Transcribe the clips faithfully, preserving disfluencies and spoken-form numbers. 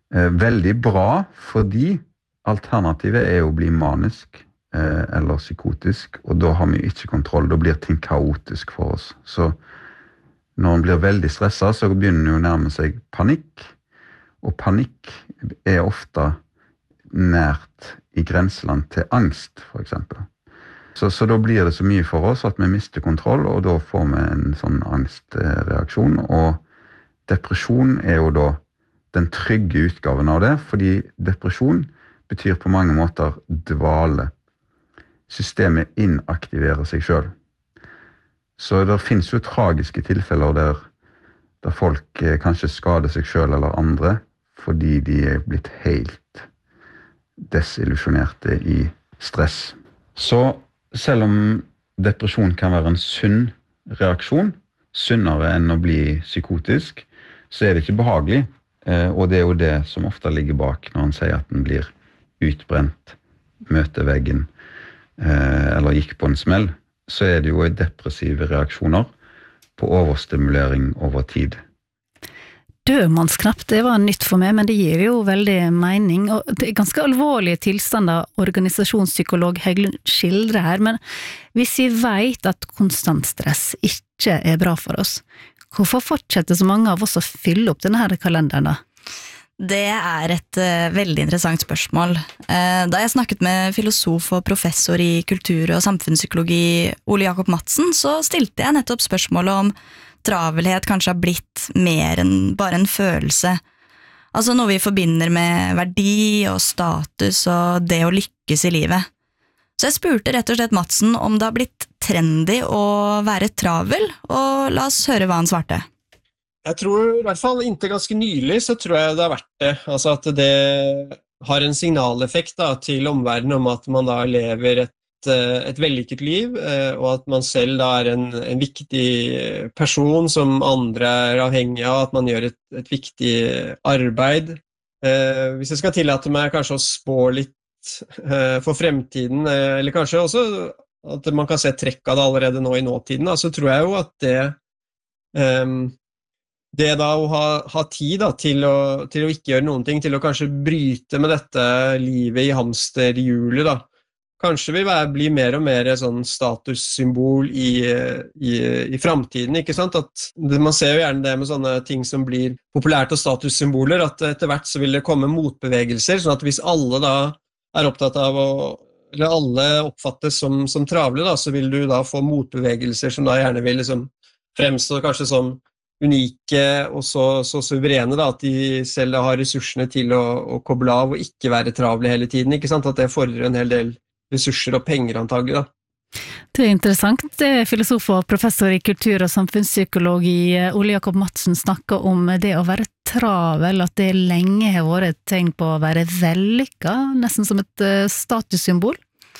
Eh, veldig bra, fordi alternativet er å bli manisk eh, eller psykotisk, og da har vi ikke kontroll, da blir ting kaotisk for oss. Så når man blir veldig stresset, så begynner det å nærme seg panikk, og panikk er ofte nært i grenseland til angst, for eksempel. Så, så da blir det så mye for oss at vi mister kontroll, og da får vi en sånn angstreaksjon, og depresjon er jo da den trygge utgaven av det, fordi depresjon betyr på mange måter dvale. Systemet inaktiverer seg selv. Så det finnes jo tragiske tilfeller der, der folk eh, kanskje skader seg selv eller andre, fordi de er blitt helt desillusjonerte i stress. Så selv om depresjon kan være en sunn reaksjon, sunnere enn å bli psykotisk, så er det ikke behagelig. Eh, og det er jo det som ofte ligger bak når han sier at den blir utbrent, møter veggen, eh, eller gikk på en smell, så er det jo depressive reaksjoner på overstimulering over tid. Dødmannsknapp, det var nytt for meg, men det gir jo veldig mening, og det er ganske alvorlige tilstander organisasjonspsykolog Heggelund skildrer her, men hvis vi vet at konstant stress ikke er bra for oss, hvorfor fortsetter så mange av oss å fylle opp denne her kalenderen da? Det er et uh, veldig interessant spørsmål. Uh, da jeg snakket med filosof og professor i kultur- og samfunnspsykologi Ole Jakob Madsen, så stilte jeg nettopp spørsmålet om travelhet kanskje har blitt mer enn bare en følelse. Altså noe vi forbinder med verdi og status og det å lykkes i livet. Så jeg spurte rett og slett Madsen om det har blitt trendy å være travel, og la oss høre hva han svarte. Jeg tror, i hvert fall inntil ganske nylig, så tror jeg det har vært det. Altså at det har en signaleffekt da, til omverdenen om at man da lever et, et vellykket liv, og at man selv da er en, en viktig person som andre er avhengig av, at man gjør et, et viktig arbeid. Hvis jeg skal tillate meg kanskje å spå litt for fremtiden, eller kanskje også at man kan se trekk av det allerede nå i nåtiden, da, så tror jeg jo at det... Um, Det da å ha, ha tid da, til, å, til å ikke gjøre noen ting, til å kanskje bryte med dette livet i hamsterhjulet, da. Kanskje vil være, bli mer og mer sånn statussymbol i, i, i fremtiden, ikke sant? At det, man ser jo gjerne det med sånne ting som blir populært og statussymboler, at etter hvert så vil det komme motbevegelser, sånn at hvis alle da er opptatt av å, eller alle oppfattes som, som travle, da, så vil du da få motbevegelser som da gjerne vil liksom fremstå kanskje som unike og så, så suverene da, at de selv har ressursene til å, å koble av og ikke være travle hele tiden, ikke sant? At det fordrer en hel del ressurser og penger antagelig da. Det er interessant. Det er filosof og professor i kultur- og samfunnspsykologi Ole Jakob Madsen snakker om det å være travel, at det lenge har vært et tegn på å være vellykket, nesten som et statussymbol.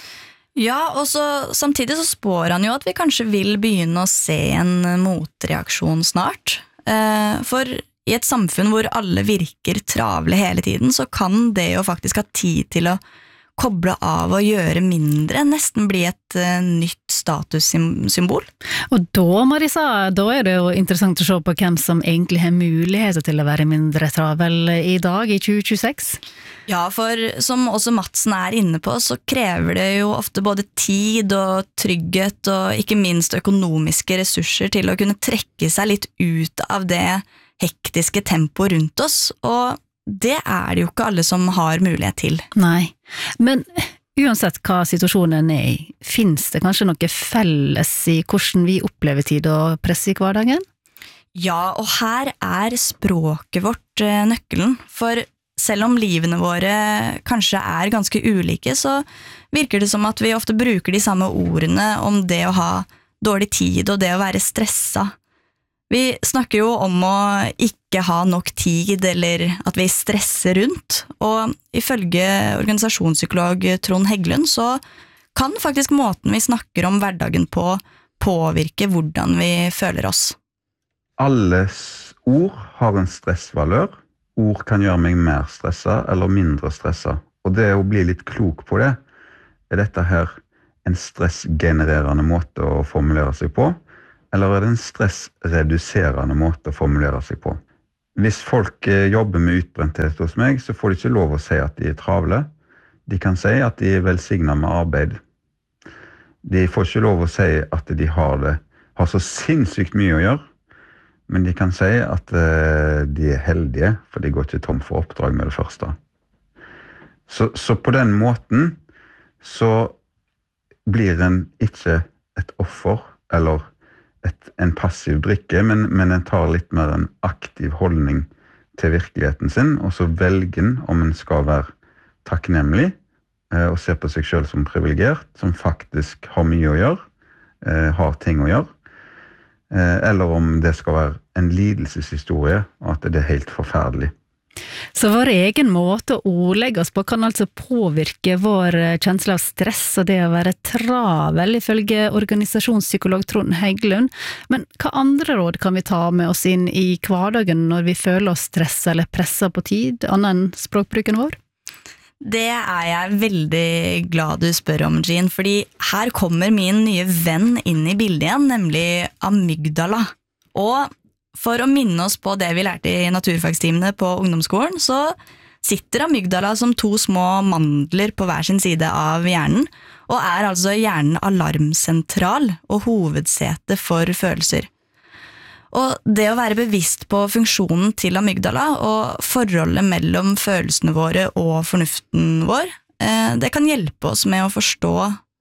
Ja, og så, samtidig så spår han jo at vi kanskje vil begynne å se en motreaksjon snart. Eh, for i et samfunn hvor alle virker travle hele tiden, så kan det jo faktisk ha tid til å koble av og gjøre mindre, nesten bli et uh, nytt statussymbol. Og da, Marisa, da er det jo interessant å se på hvem som egentlig har muligheter til å være mindre travel i dag, i tjue tjueseks. Ja, for som også Madsen er inne på, så krever det jo ofte både tid og trygghet og ikke minst økonomiske ressurser til å kunne trekke seg litt ut av det hektiske tempoet rundt oss, og det er det jo ikke alle som har mulighet til. Nei, men uansett hva situasjonen er i, finnes det kanskje noe felles i hvordan vi opplever tid og press i hverdagen? Ja, og her er språket vårt nøkkelen, for selv om livene våre kanskje er ganske ulike, så virker det som at vi ofte bruker de samme ordene om det å ha dårlig tid og det å være stresset. Vi snakker jo om å ikke ha nok tid, eller at vi stresser rundt, og ifølge organisasjonspsykolog Trond Heggelund så kan faktisk måten vi snakker om hverdagen på påvirke hvordan vi føler oss. Alles ord har en stressvalør. Ord kan gjøre meg mer stresset eller mindre stresset. Og det å bli litt klok på det, er dette her en stressgenererende måte å formulere seg på, eller er det en stressreduserende måte å formulere seg på? hvis folk eh, jobber med utbrenthet hos meg, så får de ikke lov å si at de er travle. De kan si at de er velsignet med arbeid. De får ikke lov å si at de har, det, har så sinnssykt mye å gjøre, men de kan si at eh, de er heldige, for de går ikke tom for oppdrag med det første. Så, så på den måten så blir en ikke et offer, eller et, en passiv drikke, men, men en tar litt mer en aktiv holdning til virkeligheten sin, og så velger en om en skal være takknemlig, eh, og se på seg selv som privilegert, som faktisk har mye å gjøre, eh, har ting å gjøre, eh, eller om det skal være en lidelseshistorie, og at det er helt forferdelig. Så vår egen måte å ordlegge oss på kan altså påvirke vår kjensle av stress og det å være travel, ifølge organisasjonspsykolog Trond Heggelund. Men hva andre råd kan vi ta med oss inn i hverdagen når vi føler oss stresset eller presset på tid, annet enn språkbruken vår? Det er jeg veldig glad du spør om, Jean, fordi her kommer min nye venn inn i bildet igjen, nemlig amygdala. Og for å minne oss på det vi lærte i naturfagstimene på ungdomsskolen, så sitter amygdala som to små mandler på hver sin side av hjernen, og er altså hjernen alarmsentral og hovedsete for følelser. Og det å være bevisst på funksjonen til amygdala og forholdet mellom følelsene våre og fornuften vår, det kan hjelpe oss med å forstå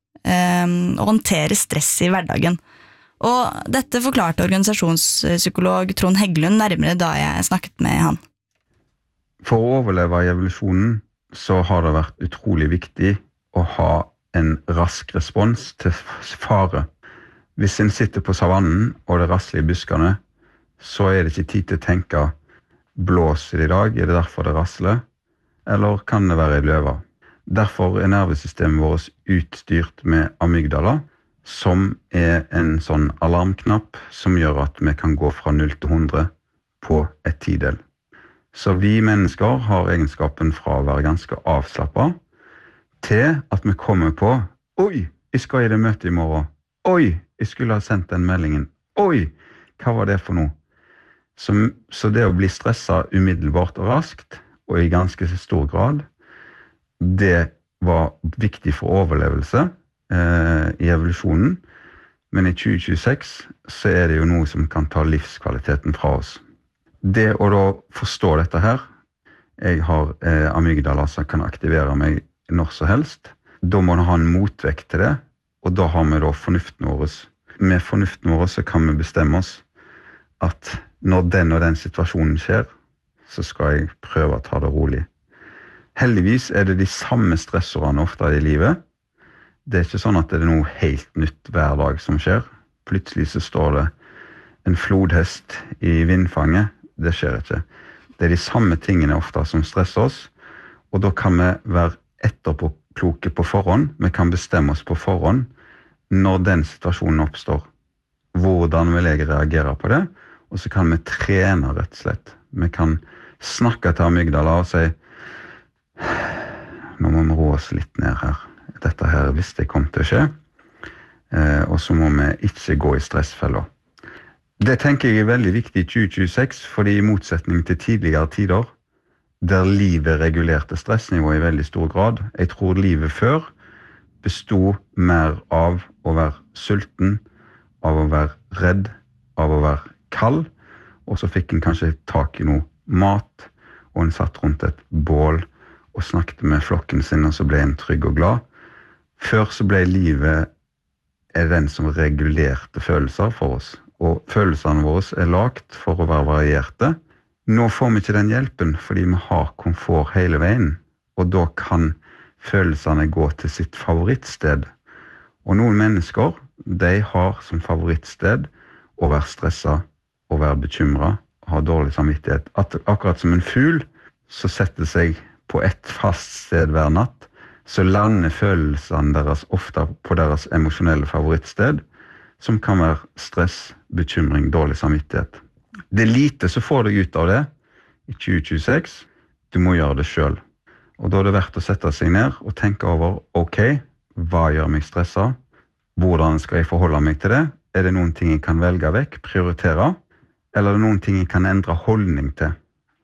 og håndtere stress i hverdagen. Og dette forklarte organisasjonspsykolog Trond Heggelund nærmere da jeg snakket med han. For å overleve i evolusjonen så har det vært utrolig viktig å ha en rask respons til fare. Hvis en sitter på savannen og det rasler i buskene, så er det ikke tid til å tenke blåser det i dag, er det derfor det rasler? Eller kan det være i løva? Derfor er nervesystemet vårt utstyrt med amygdala, som er en sånn alarmknapp som gjør at vi kan gå fra null til hundre på et tidel. Så vi mennesker har egenskapen fra å være ganske avslappet til at vi kommer på «Oi, jeg skal i det møtet i morgen. Oi, jeg skulle ha sendt den meldingen. Oi, hva var det for noe?» Så, så det å bli stresset umiddelbart og raskt, og i ganske stor grad, det var viktig for overlevelse i evolusjonen, men i tjue tjueseks så er det jo noe som kan ta livskvaliteten fra oss. Det å da forstå dette her, jeg har eh, amygdala som kan aktivere meg når så helst, da må du ha en motvekt til det, og da har vi da fornuften vår. Med fornuften vår så kan vi bestemme oss at når den og den situasjonen skjer, så skal jeg prøve å ta det rolig. Heldigvis er det de samme stressorene ofte i livet. Det er ikke sånn at det er noe helt nytt hver dag som skjer. Plutselig så står det en flodhest i vindfanget. Det skjer ikke. Det er de samme tingene ofte som stresser oss, og da kan vi være etterpåkloke på forhånd. Vi kan bestemme oss på forhånd når den situasjonen oppstår. Hvordan vil jeg reagere på det? Og så kan vi trene rett og slett. Vi kan snakke til amygdala og si nå må vi roe oss litt ned her. Dette her visste jeg kom til å skje, eh, og så må vi ikke gå i stressfeller. Det tenker jeg er veldig viktig i tjue tjueseks, fordi i motsetning til tidligere tider, der livet regulerte stressnivået i veldig stor grad, jeg tror livet før bestod mer av å være sulten, av å være redd, av å være kald, og så fikk en kanskje tak i noe mat, og en satt rundt et bål og snakket med flokken sin, og så ble en trygg og glad. Før så ble livet er den som regulerte følelser for oss, og følelsene våre er lagt for å være varierte. Nå får vi ikke den hjelpen, fordi vi har komfort hele veien, og da kan følelsene gå til sitt favorittsted. Og noen mennesker, de har som favorittsted å være stresset, å være bekymret, å ha dårlig samvittighet. At, akkurat som en fugl, så setter seg på et fast sted hver natt, så lander følelsene deres ofte på deres emosjonelle favorittsted, som kan være stress, bekymring, dårlig samvittighet. Det er lite så får deg ut av det i tjue tjueseks. Du må gjøre det selv. Og da er det verdt å sette seg ned og tenke over, ok, hva gjør meg stresset? Hvordan skal jeg forholde meg til det? Er det noen ting jeg kan velge vekk, prioritere? Eller er det noen ting jeg kan endre holdning til?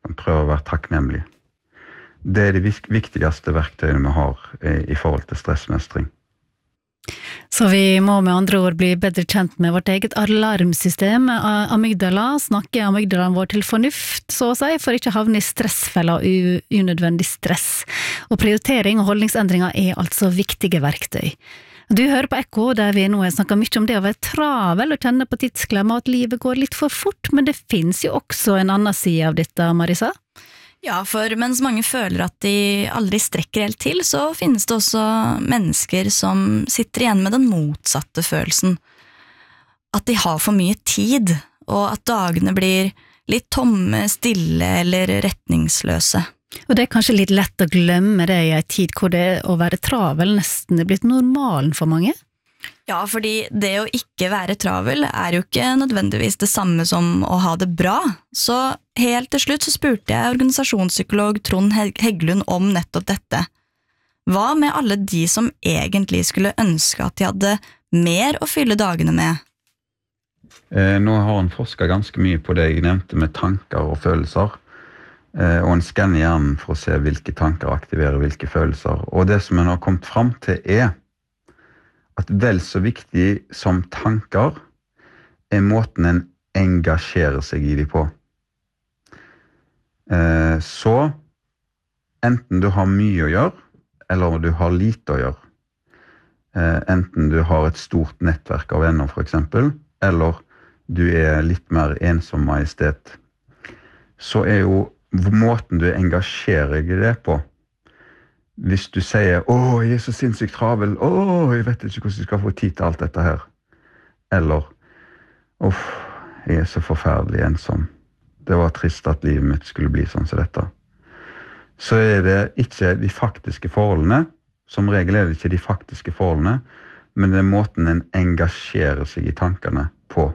prøve å være takknemlig. Det er de viktigste verktøyene vi har i forhold til stressmestring. Så vi må med andre ord bli bedre kjent med vårt eget alarmsystem. Amygdala snakker amygdalaen vår til fornuft, så å si, for ikke havne i stressfella og unødvendig stress. Og prioritering og holdningsendringer er altså viktige verktøy. Du hører på Ekko, der vi nå har snakket mye om det å være travel og kjenne på tidsklemma at livet går litt for fort, men det finnes jo også en annen side av dette, Marisa? Ja, for mens mange føler at de aldri strekker helt til, så finnes det også mennesker som sitter igjen med den motsatte følelsen. At de har for mye tid, og at dagene blir litt tomme, stille eller retningsløse. Og det er kanskje litt lett å glemme det i en tid hvor det å være travel nesten er blitt normalen for mange? Ja, fordi det å ikke være travel er jo ikke nødvendigvis det samme som å ha det bra. Så helt til slutt så spurte jeg organisasjonspsykolog Trond Heggelund om nettopp dette. Hva med alle de som egentlig skulle ønske at de hadde mer å fylle dagene med? Eh, nå har han forsket ganske mye på det jeg nevnte med tanker og følelser. Eh, og en skanner hjernen for å se hvilke tanker aktiverer hvilke følelser. Og det som en har kommet frem til er at vel så viktig som tanker er måten en engasjerer seg i de på. Eh, så enten du har mye å gjøre, eller du har lite å gjøre. Eh, enten du har et stort nettverk av venner for eksempel, eller du er litt mer ensom majestet, så er jo måten du engasjerer deg i det på. Hvis du sier, åh, jeg er så sinnssykt travel, åh, jeg vet ikke hvordan jeg skal få tid til alt dette her. Eller, uff, jeg er så forferdelig ensom. Det var trist at livet mitt skulle bli sånn som dette. Så er det ikke de faktiske forholdene, som regel er det ikke de faktiske forholdene, men det er måten en engasjerer seg i tankene på.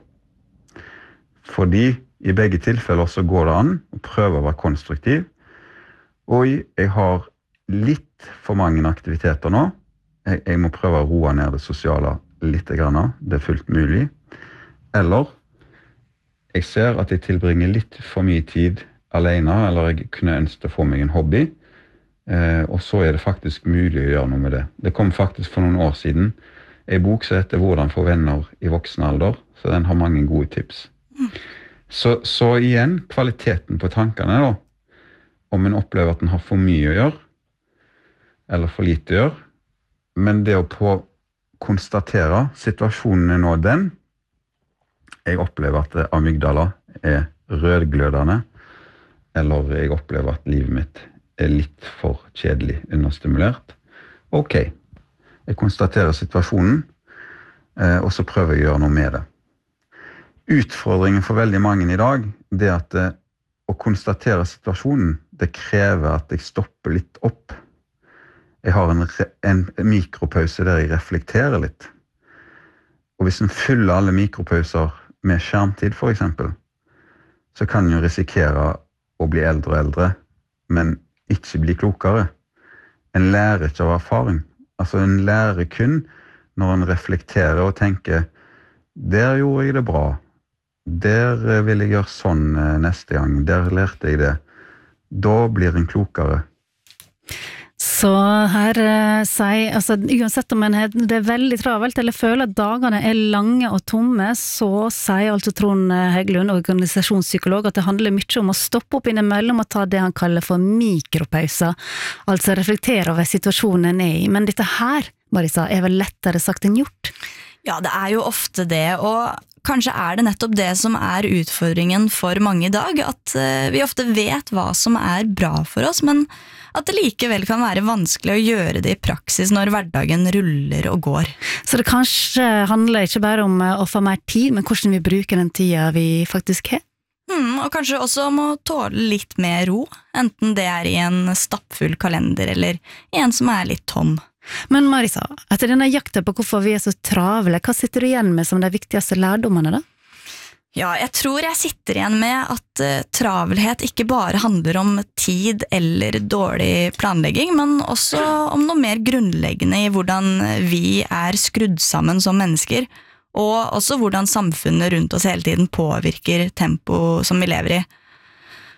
Fordi i begge tilfeller så går det an å prøve å være konstruktiv, og jeg har litt for mange aktiviteter nå. Jeg, jeg må prøve å roe ned det sosiale litt grann, det er fullt mulig. Eller jeg ser at jeg tilbringer litt for mye tid alene, eller jeg kunne ønske å få meg en hobby, eh, og så er det faktisk mulig å gjøre noe med det. Det kom faktisk for noen år siden en bok som heter Hvordan få venner i voksen alder, så den har mange gode tips. Mm. Så, så igjen, kvaliteten på tankene da, om en opplever at en har for mye å gjøre, eller for lite å gjøre, men det å på konstatere situasjonen er nå den, jeg opplever at amygdala er rødglødende, eller jeg opplever at livet mitt er litt for kjedelig understimulert. Ok, jeg konstaterer situasjonen, og så prøver jeg å gjøre noe med det. Utfordringen for veldig mange i dag, det er at å konstatere situasjonen, det krever at jeg stopper litt opp. Jeg har en, en mikropause der jeg reflekterer litt. Og hvis en fyller alle mikropauser med skjermtid for eksempel, så kan en jo risikere å bli eldre og eldre, men ikke bli klokere. En lærer ikke av erfaring. Altså en lærer kun når en reflekterer og tenker, der gjorde jeg det bra. Der vil jeg gjøre sånn neste gang. Der lærte jeg det. Da blir en klokere. Så her eh, sier, altså uansett om en er, det er veldig travelt, eller føler at dagene er lange og tomme, så sier altså Trond Heggelund, organisasjonspsykolog, at det handler mye om å stoppe opp innimellom og ta det han kaller for mikropauser, altså reflektere over situasjonen en er i. Men dette her, Marisa, er vel lettere sagt enn gjort? Ja, det er jo ofte det, og kanskje er det nettopp det som er utfordringen for mange i dag, at vi ofte vet hva som er bra for oss, men at det likevel kan være vanskelig å gjøre det i praksis når hverdagen ruller og går. Så det kanskje handler ikke bare om å få mer tid, men hvordan vi bruker den tida vi faktisk har? Mm, og kanskje også om å tåle litt mer ro, enten det er i en stappfull kalender eller i en som er litt tom. Men Marisa, etter denne jakta på hvorfor vi er så travle, hva sitter du igjen med som de viktigste lærdommene da? Ja, jeg tror jeg sitter igjen med at uh, travelhet ikke bare handler om tid eller dårlig planlegging, men også om noe mer grunnleggende i hvordan vi er skrudd sammen som mennesker, og også hvordan samfunnet rundt oss hele tiden påvirker tempo som vi lever i.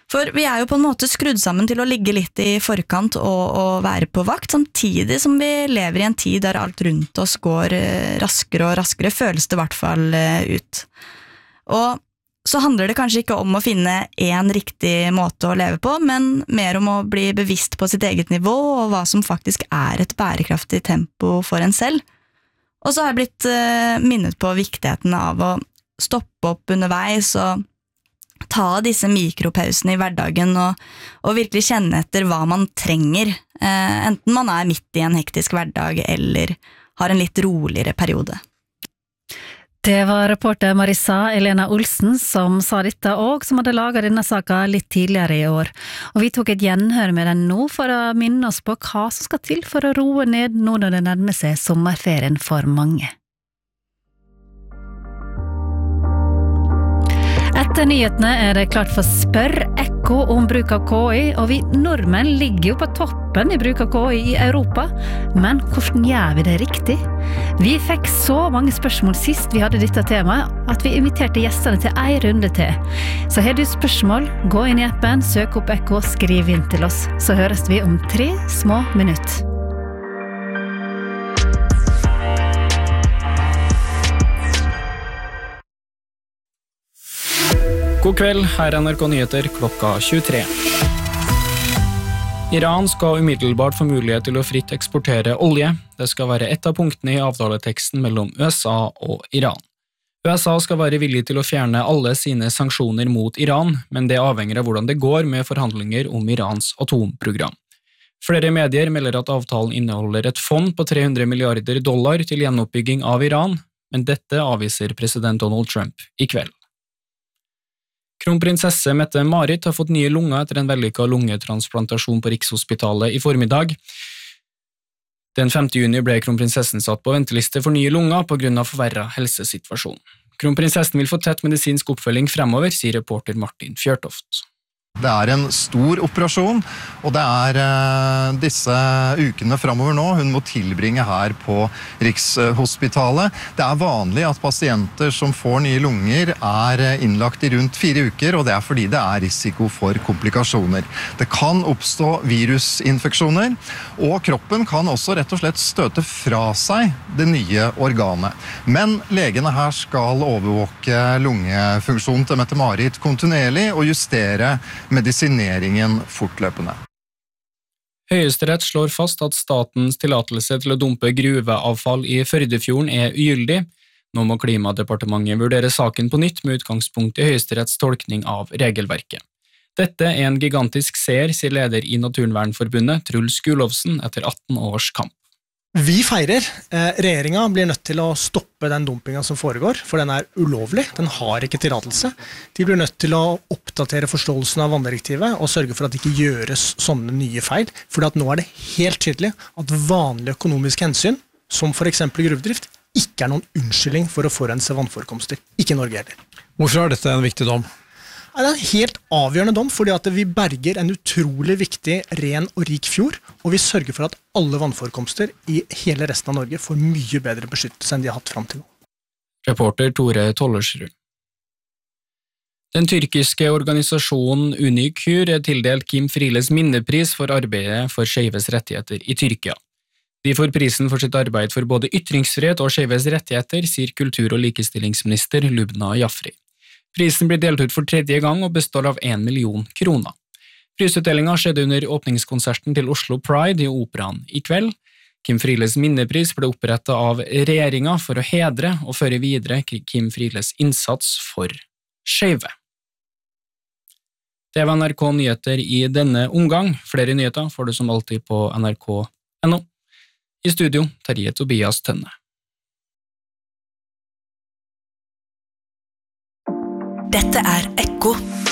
For vi er jo på en måte skrudd sammen til å ligge litt i forkant og, og være på vakt, samtidig som vi lever i en tid der alt rundt oss går raskere og raskere, føles det i hvert fall ut. Og så handler det kanskje ikke om å finne en riktig måte å leve på, men mer om å bli bevisst på sitt eget nivå og hva som faktisk er et bærekraftig tempo for en selv. Og så har jeg blitt uh, minnet på viktigheten av å stoppe opp underveis og ta disse mikropausene i hverdagen og, og virkelig kjenne etter hva man trenger, uh, enten man er midt i en hektisk hverdag eller har en litt roligere periode. Det var reporter Marissa Elena Olsen som sa dette og som hadde laget denne saka litt tidligere i år. Og vi tok et gjenhør med den nå for å minne oss på hva som skal til for å roe ned nå når det nærmer seg sommerferien for mange. Etter nyhetene er det klart for Spør Ekko om bruk av K I, og vi nordmenn ligger jo på toppen i bruk av K I i Europa. Men hvordan gjør vi det riktig? Vi fikk så mange spørsmål sist vi hadde dette temaet, at vi inviterte gjestene til en runde til. Så har du spørsmål, gå inn i appen, søk opp Ekko, skriv inn til oss. Så høres vi om tre små minutter. God kveld, her er N R K Nyheter klokka tjuetre. Iran skal umiddelbart få mulighet til å fritt eksportere olje. Det skal være et av punktene i avtaleteksten mellom U S A og Iran. U S A skal være villig til å fjerne alle sine sanksjoner mot Iran, men det avhenger av hvordan det går med forhandlinger om Irans atomprogram. Flere medier melder at avtalen inneholder et fond på tre hundre milliarder dollar til gjenoppbygging av Iran, men dette avviser president Donald Trump i kveld. Kronprinsesse Mette-Marit har fått nye lunger etter en vellykket lungetransplantasjon på Rikshospitalet i formiddag. Den femte juni ble kronprinsessen satt på venteliste for nye lunger på grunn av forverret helsesituasjon. Kronprinsessen vil få tett medisinsk oppfølging fremover, sier reporter Martin Fjørtoft. Det er en stor operasjon, og det er eh, disse ukene fremover nå hun må tilbringe her på Rikshospitalet. Det er vanlig at pasienter som får nye lunger er innlagt i rundt fire uker, og det er fordi det er risiko for komplikasjoner. Det kan oppstå virusinfeksjoner, og kroppen kan også rett og slett støte fra seg det nye organet. Men legene her skal overvåke lungefunksjonen til Mette-Marit kontinuerlig og justere medisineringen fortløpende. Høyesterett slår fast at statens tillatelse til å dumpe gruveavfall i Førdefjorden er ugyldig. Nå må Klimadepartementet vurdere saken på nytt med utgangspunkt i Høyesteretts tolkning av regelverket. Dette er en gigantisk seier, sier leder i Naturvernforbundet, Truls Gulovsen, etter atten års kamp. Vi feirer. Regjeringen blir nødt til å stoppe den dumpingen som foregår, for den er ulovlig. Den har ikke tillatelse. De blir nødt til å oppdatere forståelsen av vanndirektivet og sørge for at det ikke gjøres sånne nye feil, for nå er det helt tydelig at vanlige økonomiske hensyn, som for eksempel gruvedrift, ikke er noen unnskyldning for å forurense vannforekomster. Ikke Norge heller. Hvorfor er dette en viktig dom? Det er en helt avgjørende dom, fordi at vi berger en utrolig viktig, ren og rik fjord, og vi sørger for at alle vannforekomster i hele resten av Norge får mye bedre beskyttelse enn de har hatt frem til nå. Reporter Tore Tollersrud. Den tyrkiske organisasjonen Unikur er tildelt Kim Frieles minnepris for arbeidet for skeives rettigheter i Tyrkia. De får prisen for sitt arbeid for både ytringsfrihet og skeives rettigheter, sier kultur- og likestillingsminister Lubna Jafri. Prisen blir delt ut for tredje gang og består av en million kroner. Prisutdelingen skjedde under åpningskonserten til Oslo Pride i Operaen i kveld. Kim Frieles minnepris ble opprettet av regjeringen for å hedre og føre videre Kim Frieles innsats for skeive. Det var N R K Nyheter i denne omgang. Flere nyheter får du som alltid på N R K punktum N O. I studio, Terje Tobias Tønne. Dette er Ekko.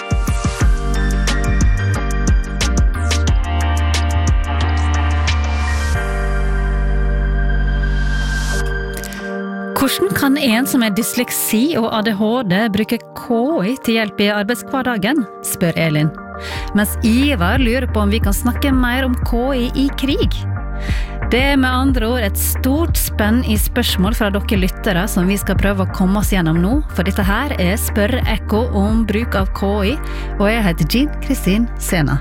Hvordan kan en som er dysleksi og A D H D bruke K I til hjelp i arbeidshverdagen, spør Elin. Mens Ivar lurer på om vi kan snakke mer om K I i krig. Det er med andre ord et stort spenn i spørsmål fra dere lyttere som vi skal prøve å komme oss gjennom nå, for dette her er Spør Ekko om bruk av K I, og jeg heter Jean Kristin Sena.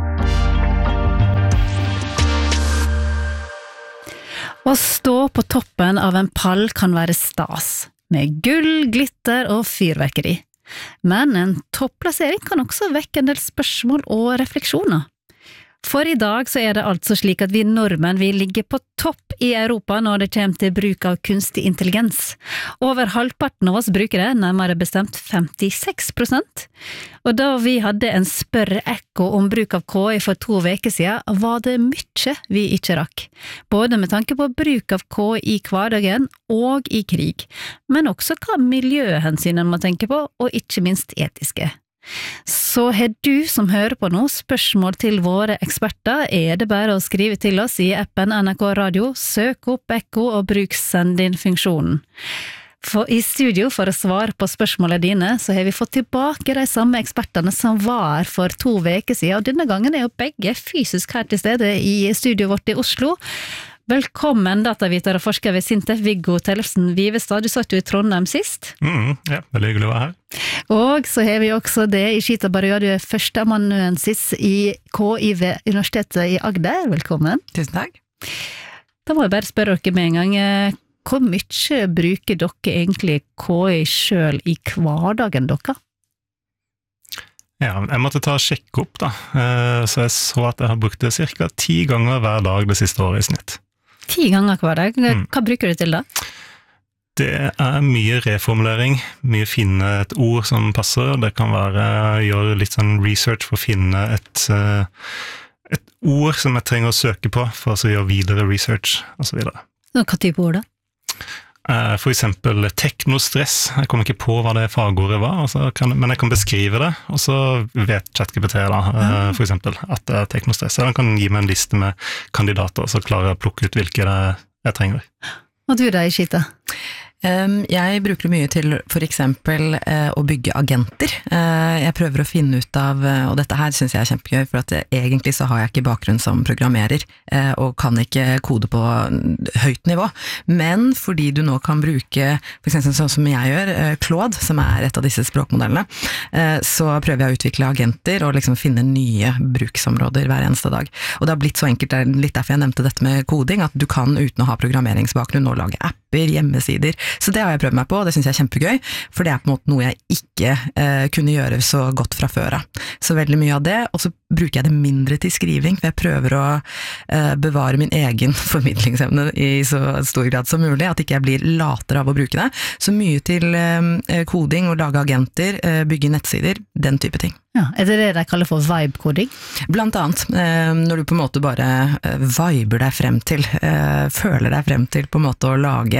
Å stå på toppen av en pall kan være stas, med gull, glitter og fyrverkeri. Men en topplassering kan også vekke en del spørsmål og refleksjoner. For i dag så er det altså slik at vi nordmenn vi ligger på topp i Europa når det kommer til bruk av kunstig intelligens. Over halvparten av oss bruker det, nærmere bestemt femtiseks prosent. Og da vi hadde en Spør Ekko om bruk av K I for to veker siden, var det mye vi ikke rakk. Både med tanke på bruk av K I i hverdagen og i krig, men også hva miljøhensynene må tenke på, og ikke minst etiske. Så har du som hører på nå spørsmål til våre eksperter, er det bare å skrive til oss i appen N R K Radio, søk opp Ekko og bruk send inn-funksjonen. For i studio for å svare på spørsmålene dine, så har vi fått tilbake de samme ekspertene som var her for to veker siden, og denne gangen er jo begge fysisk her til stede i studio vårt i Oslo. Velkommen dataviter og forsker ved Sintef, Viggo Tellefsen Vivestad. Du satt jo i Trondheim sist. Mm, ja, veldig hyggelig å være her. Og så har vi også det i Skita Barøya, du er førsteamanuensis i K I ved Universitetet i Agder. Velkommen. Tusen takk. Da må jeg bare spørre dere med en gang, hvor mye bruker dere egentlig K I selv i hverdagen dere? Ja, jeg måtte ta og sjekke opp da, så jeg så at jeg har brukt det cirka ti ganger hver dag det siste året i snitt. Ti ganger hver dag? Hva mm. bruker du til da? Det er mye reformulering, mye finne et ord som passer. Det kan være å gjøre litt sånn research for å finne et, et ord som jeg trenger å søke på for å gjøre videre research og så videre. Hva type ord da? For eksempel teknostress. Jeg kom ikke på hva det fagordet var, kan, men jeg kan beskrive det, og så vet ChatGPT da, for eksempel, at det er teknostress. Den kan gi meg en liste med kandidater, så klarer jeg å plukke ut hvilke det jeg trenger. Og du da, Ishita? Jeg bruker det mye til for eksempel å bygge agenter. Jeg prøver å finne ut av, og dette her synes jeg er kjempegøy, for at egentlig så har jeg ikke bakgrunn som programmerer, og kan ikke kode på høyt nivå. Men fordi du nå kan bruke, for eksempel sånn som jeg gjør, Claude, som er et av disse språkmodellene, så prøver jeg å utvikle agenter og liksom finne nye bruksområder hver eneste dag. Og det har blitt så enkelt, litt derfor jeg nevnte dette med koding, at du kan uten å ha programmeringsbakgrunn og lage apper, hjemmesider. Så det har jeg prøvd meg på, og det synes jeg er kjempegøy, for det er på en måte noe jeg ikke eh, kunne gjøre så godt fra før av. Så veldig mye av det, og så bruker jeg det mindre til skriving, for jeg prøver å eh, bevare min egen formidlingsevne i så stor grad som mulig, at ikke jeg blir latere av å bruke det. Så mye til eh, koding og lage agenter, eh, bygge nettsider, den type ting. Ja, er det det de kaller for vibe-koding? Blant annet, eh, når du på en måte bare eh, viber deg frem til, eh, føler deg frem til på en måte å lage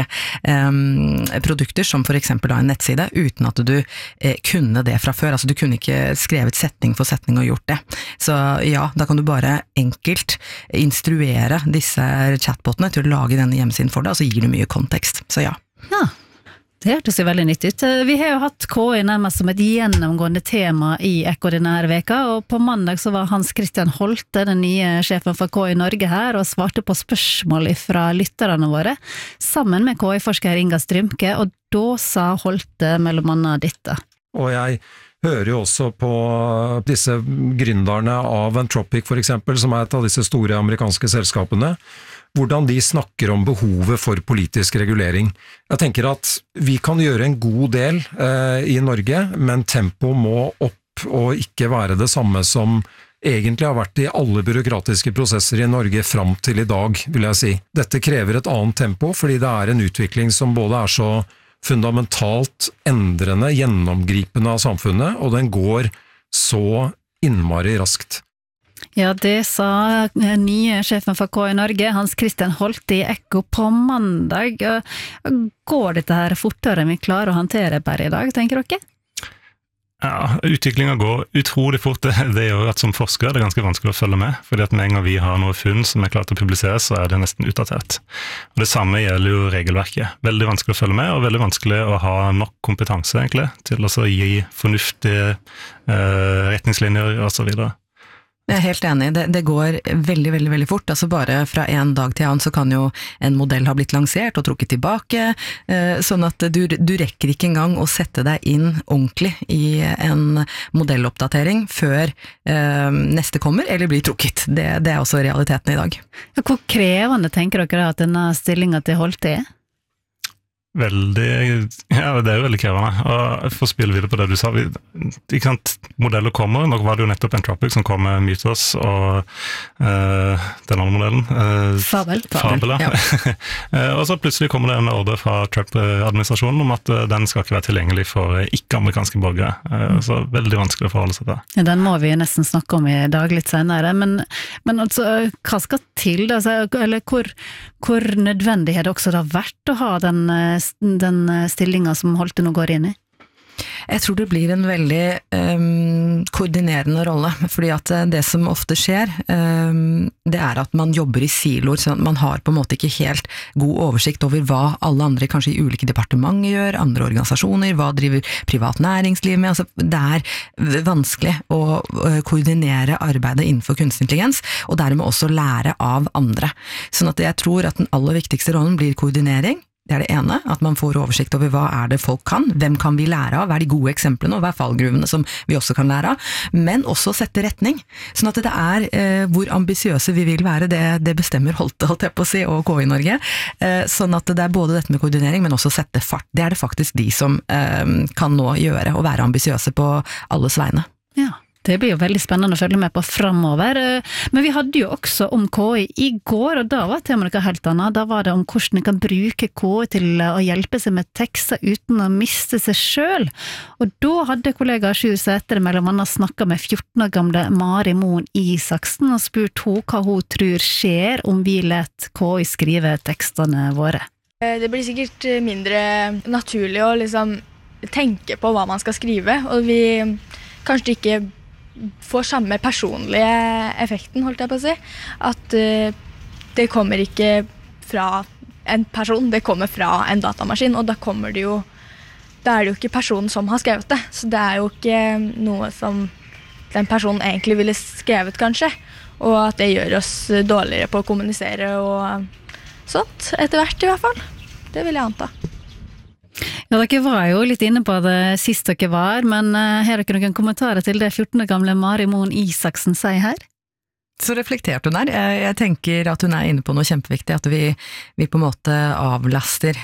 eh, produkter som for eksempel da en nettside, uten at du eh, kunne det fra før. Altså du kunne ikke skrevet setning for setning og gjort det. Så ja, da kan du bare enkelt instruere disse chatbotene til å lage denne hjemmesiden for deg, og så gir du mye kontekst. Så ja. Ja. Det hørtes jo veldig nytt ut. Vi har jo hatt K I nærmest som et gjennomgående tema i Ekko denne her veka, og på mandag så var Hans Christian Holte, den nye sjefen for K I Norge her, og svarte på spørsmål fra lytterne våre, sammen med K I-forsker Inga Strymke, og da sa Holte mellom annet dette. Og jeg hører jo også på disse gründerne av Anthropic for eksempel, som er et av disse store amerikanske selskapene, hvordan de snakker om behovet for politisk regulering. Jeg tenker at vi kan gjøre en god del eh, i Norge, men tempo må opp og ikke være det samme som egentlig har vært i alle byråkratiske prosesser i Norge fram til i dag, vil jeg si. Dette krever et annet tempo, fordi det er en utvikling som både er så fundamentalt endrende, gjennomgripende av samfunnet, og den går så innmari raskt. Ja, det sa nye sjefen for K I Norge, Hans Christian Holte i Ekko på mandag. Går dette her fortere enn vi klarer å håndtere per i dag, tenker dere? Ja, utviklingen går utrolig fort. Det gjør at som forsker er det ganske vanskelig å følge med, fordi at med en gang vi har noe funn som er klart å publisere, så er det nesten utdatert. Og det samme gjelder jo regelverket. Veldig vanskelig å følge med, og veldig vanskelig å ha nok kompetanse egentlig, til å gi fornuftige eh, retningslinjer og så videre. Jeg er helt enig, det, det går veldig, veldig, veldig fort, altså bare fra en dag til annen så kan jo en modell ha blitt lansert og trukket tilbake, eh, sånn at du, du rekker ikke engang å sette deg inn ordentlig i en modelloppdatering før eh, neste kommer eller blir trukket. Det, det er også realiteten i dag. Hvor krevende tenker dere at denne stillingen til Holte er? Veldig, ja det er jo veldig krevende, og for å spille videre på det du sa, vi, ikke sant, modeller kommer, nå var det jo nettopp Entropic som kom med Mythos og uh, den andre modellen. Uh, Fabel. Fabel, ja. uh, og så plutselig kommer det en ordre fra Trump-administrasjonen om at uh, den skal ikke være tilgjengelig for ikke-amerikanske borgere, uh, så veldig vanskelig å forholde seg til. Ja, den må vi nesten snakke om i dag litt senere, men, men altså, hva skal til da? Eller hvor, hvor nødvendig har det også da vært å ha den den stillingen som Holte nå går inn i? Jeg tror det blir en veldig um, koordinerende rolle, fordi at det som ofte skjer, um, det er at man jobber i siloer, så man har på en måte ikke helt god oversikt over hva alle andre kanskje i ulike departementer gjør, andre organisasjoner, hva driver privat næringsliv med, altså det er vanskelig å koordinere arbeidet innenfor kunstig intelligens, og dermed også lære av andre. Sånn at jeg tror at den aller viktigste rollen blir koordinering. Det er det ene, at man får oversikt over hva er det folk kan, hvem kan vi lære av, hva er de gode eksemplene, og hva er fallgruvene som vi også kan lære av, men også sette retning, sånn at det er eh, hvor ambisiøse vi vil være, det, det bestemmer Holte, holdt jeg på å si, og K I Norge, eh, sånn at det er både dette med koordinering, men også sette fart, det er det faktisk de som eh, kan nå gjøre, og være ambisiøse på alles vegne. Ja. Det blir jo veldig spennende å følge med på fremover, men vi hadde jo også om K I i går, og da var temaet noe helt annet. Da var det om hvordan en kan bruke K I til å hjelpe seg med tekster uten å miste seg selv. Og da hadde kollega Sjur Sætre mellom annet snakket med fjorten år gamle Mari Moen Isaksen og spurt henne hva hun tror skjer om vi let K I skrive tekstene våre. Det blir sikkert mindre naturlig å liksom tenke på hva man skal skrive, og vi kanskje ikke får samme personlige effekten, holdt jeg på å si. At uh, det kommer ikke fra en person, det kommer fra en datamaskin, og da kommer det jo, da er det jo ikke personen som har skrevet det, så det er jo ikke noe som den personen egentlig ville skrevet kanskje, og at det gjør oss dårligere på å kommunisere og sånt, etter hvert i hvert fall. Det vil jeg anta. Ja, dere var jo litt inne på det sist dere var, men uh, har dere noen kommentarer til det fjorten år gamle Mari Moen Isaksen sier her? Så reflektert hun er. Jeg, jeg tenker at hun er inne på noe kjempeviktig, at vi, vi på en måte avlaster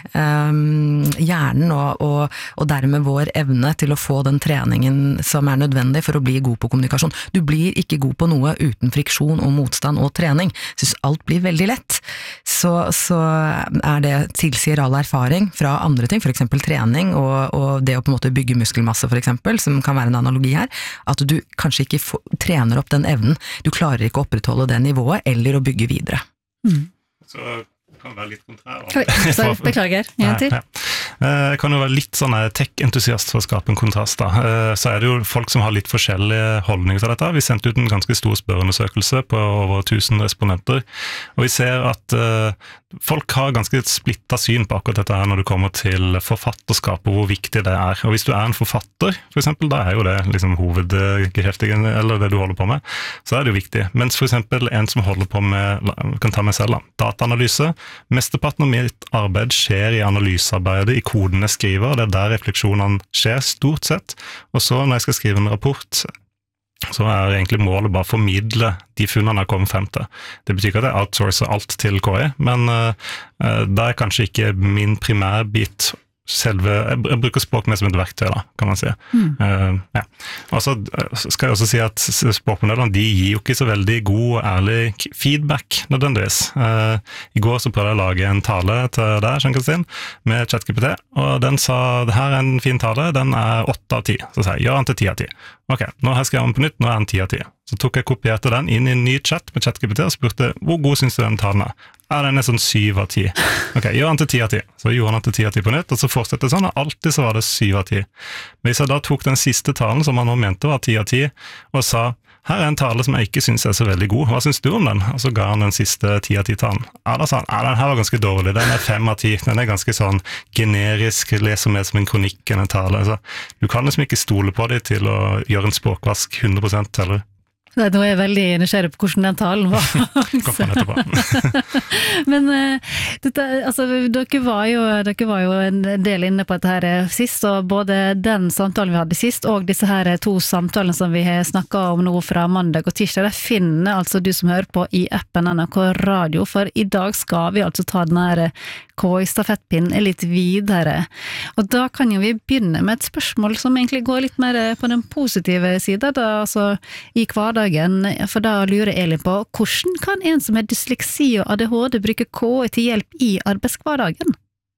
um, hjernen og, og, og dermed vår evne til å få den treningen som er nødvendig for å bli god på kommunikasjon. Du blir ikke god på noe uten friksjon og motstand og trening. Jeg synes alt blir veldig lett. Så, så er det tilsier all erfaring fra andre ting, for eksempel trening og, og det å på en måte bygge muskelmasse for eksempel, som kan være en analogi her, at du kanskje ikke får, trener opp den evnen. Du klarer ikke opprettholde det nivået, eller å bygge videre. Mm. Så kan det være litt kontrær. Oi, så beklager, en til. Ja, ja. Jeg kan jo være litt sånn tech-entusiast for å skape en kontrast da. Så er det jo folk som har litt forskjellige holdninger til dette. Vi sendte ut en ganske stor spørreundersøkelse på over tusen respondenter, og vi ser at folk har ganske splittet syn på akkurat dette her når det kommer til forfatterskap og hvor viktig det er. Og hvis du er en forfatter, for eksempel, da er jo det liksom hovedgeheftigen, eller det du holder på med, så er det jo viktig. Mens for eksempel en som holder på med, kan ta meg selv da, dataanalyse, mesteparten av mitt arbeid skjer i analysearbeidet, i koden jeg skriver, det er der refleksjonene skjer stort sett. Og så når jeg skal skrive en rapport, så er egentlig målet bare å formidle de funnene jeg kommer frem til. Det betyr ikke at jeg outsourcer alt til K I, men uh, det er kanskje ikke min primærbit selve, jeg bruker språk mer som et verktøy da, kan man si. Mm. Uh, ja. Og så skal jeg også si at språkmodellene, de gir jo ikke så veldig god og ærlig feedback nødvendigvis. Uh, I går så prøvde jeg å lage en tale til deg, Kjønn-Kristin, med ChatGPT, og den sa, det her er en fin tale, den er åtte av ti. Så sa jeg, gjør den til ti av ti. Ok, nå har jeg skrevet den på nytt, nå er den ti av ti. Så tok jeg kopierte den inn i en ny chat med ChatGPT og spurte, hvor god synes du den talen er? Ja, den er sånn syv av ti. Ok, gjør den til ti av ti. Så gjorde den til ti av ti på nytt, og så fortsatte det sånn, og alltid så var det syv av ti. Men hvis jeg da tok den siste talen, som han nå mente var ti av ti, og sa, her er en tale som jeg ikke synes er så veldig god, hva synes du om den? Og så ga han den siste ti av ti-talen. Ja, da sa han, ja, den her var ganske dårlig, den er fem av ti, den er ganske sånn generisk, leser mer som en kronikk enn en tale. Så du kan liksom ikke stole på det til å gjøre en språkvask hundre prosent, eller? Nå er jeg veldig nysgjerrig på hvordan den talen var. Men uh, dette, altså, dere, var jo, dere var jo en del inne på dette her sist, og både den samtalen vi hadde sist, og disse her to samtalene som vi har snakket om nå fra mandag og tirsdag, det finner altså du som hører på i appen N R K Radio, for i dag skal vi altså ta den her K I-stafettpinnen litt videre. Og da kan jo vi begynne med et spørsmål som egentlig går litt mer på den positive siden, da, altså i hverdagen, for da lurer Elin på, hvordan kan en som har dysleksi og A D H D bruke K I til hjelp i arbeidshverdagen?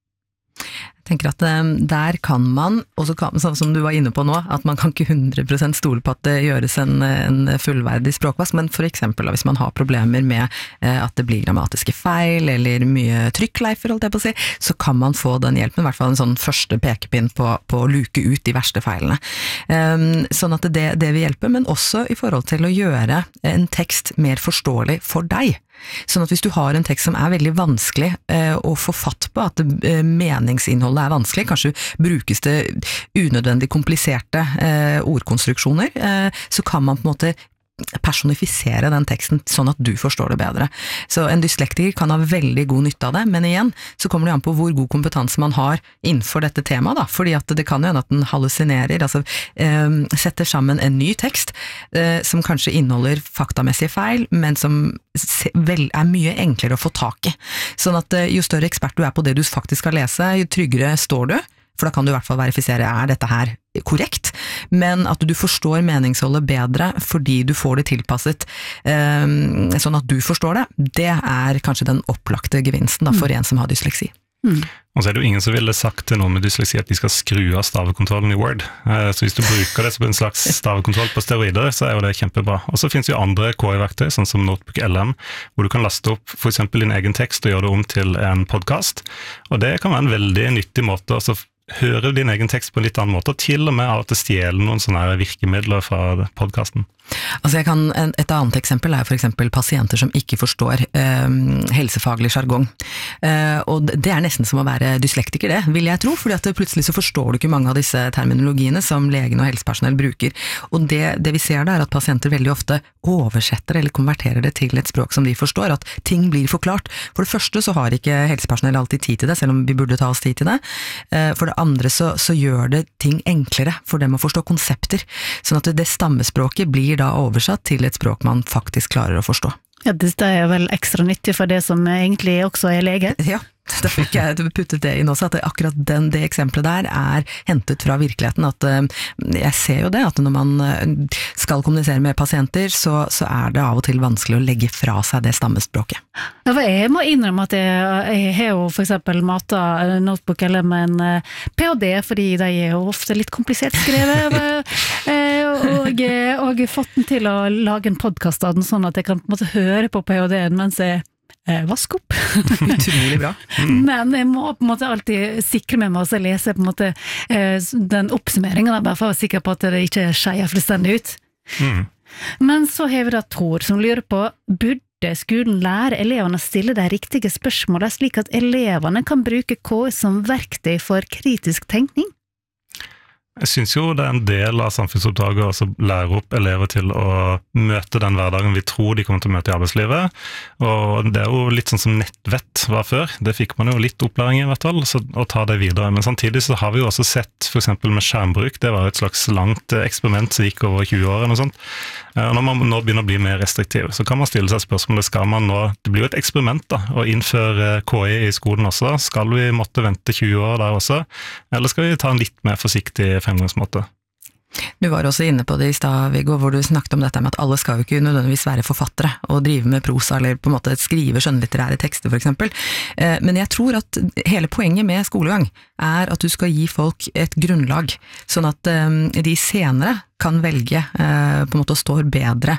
Jeg tenker at der kan man, og så kan, som du var inne på nå, at man kan ikke hundre prosent stole på at det gjøres en, en fullverdig språkvask, men for eksempel hvis man har problemer med at det blir grammatiske feil, eller mye trykkleifer, holdt jeg på å si, så kan man få den hjelpen, i hvert fall en sånn første pekepinn på, på å luke ut de verste feilene. Sånn at det, det vil hjelpe, men også i forhold til å gjøre en tekst mer forståelig for deg. Sånn at hvis du har en tekst som er veldig vanskelig eh, å få fatt på, at eh, meningsinnholdet er vanskelig, kanskje brukes det unødvendig kompliserte eh, ordkonstruksjoner, eh, så kan man på en måte personifisere den teksten sånn at du forstår det bedre. Så en dyslektiker kan ha veldig god nytte av det, men igjen så kommer det an på hvor god kompetanse man har innenfor dette temaet da, fordi at det kan jo hende at den hallusinerer, altså eh, setter sammen en ny tekst eh, som kanskje inneholder faktamessige feil, men som vel er mye enklere å få tak i. Sånn at eh, jo større ekspert du er på det du faktisk skal lese, jo tryggere står du, for da kan du i hvert fall verifisere, er dette her korrekt? Men at du forstår meningsholdet bedre fordi du får det tilpasset eh, sånn at du forstår det, det er kanskje den opplagte gevinsten da, for mm. en som har dysleksi. Mm. Og så er det jo ingen som ville sagt til noen med dysleksi at de skal skru av stavekontrollen i Word. Eh, så hvis du bruker det som en slags stavekontroll på steroider, så er jo det kjempebra. Og så finnes jo andre K I-verktøy, sånn som Notebook L M, hvor du kan laste opp for eksempel din egen tekst og gjøre det om til en podcast. Og det kan være en veldig nyttig måte å høre din egen tekst på en litt annen måte, og til og med av at det stjeler noen sånne virkemidler fra podcasten. Altså jeg kan, et annet eksempel er for eksempel pasienter som ikke forstår eh, helsefaglig jargong. Eh, og det er nesten som å være dyslektiker det, vil jeg tro, fordi at plutselig så forstår du ikke mange av disse terminologiene som legen og helsepersonell bruker. Og det, det vi ser da er at pasienter veldig ofte oversetter eller konverterer det til et språk som de forstår, at ting blir forklart. For det første så har ikke helsepersonell alltid tid til det, selv om vi burde ta oss tid til det. Eh, for det andre så, så gjør det ting enklere for dem å forstå konsepter, sånn at det stammespråket blir da oversatt til et språk man faktisk klarer å forstå. Ja, det er vel ekstra nyttig for det som egentlig også er lege. Ja, da fikk jeg puttet det inn også, at akkurat den, det eksempelet der er hentet fra virkeligheten, at jeg ser jo det, at når man skal kommunisere med pasienter, så, så er det av og til vanskelig å legge fra seg det stammespråket. Ja, jeg må innrømme at jeg, jeg har jo for eksempel matet Notebook eller med en P H D, fordi de er jo ofte litt komplisert skrevet, og, og fått den til å lage en podcast av den, sånn at jeg kan på en måte høre på P H D-en mens jeg vask opp. Utrolig bra. Mm. Men jeg må på en måte alltid sikre meg med å lese på en måte den oppsummeringen, bare for å være sikker på at det ikke skeier fullstendig ut. Mm. Men så har vi da Tor som lurer på, burde skolen lære elevene å stille de riktige spørsmålene slik at elevene kan bruke K I som verktøy for kritisk tenkning? Jeg synes jo det er en del av samfunnsoppdraget å lære opp elever til å møte den hverdagen vi tror de kommer til å møte i arbeidslivet, og det er jo litt sånn som nettvett var før. Det fikk man jo litt opplæring i hvert fall, så å ta det videre. Men samtidig så har vi jo også sett for eksempel med skjermbruk, det var et slags langt eksperiment som gikk over tjue år eller noe sånt. Og når man nå begynner å bli mer restriktiv, så kan man stille seg spørsmålet, skal man nå, det blir jo et eksperiment da, å innføre K I i skolen også, skal vi måtte vente tjue år der også, eller skal vi ta en litt mer forsiktig fremgangsmåte? Du var også inne på det i stad, Viggo, hvor du snakket om dette med at alle skal jo ikke nødvendigvis være forfattere og drive med prosa eller på en måte skrive skjønnlitterære tekster for eksempel. Men jeg tror at hele poenget med skolegang er at du skal gi folk et grunnlag, sånn at de senere kan velge på en måte å stå bedre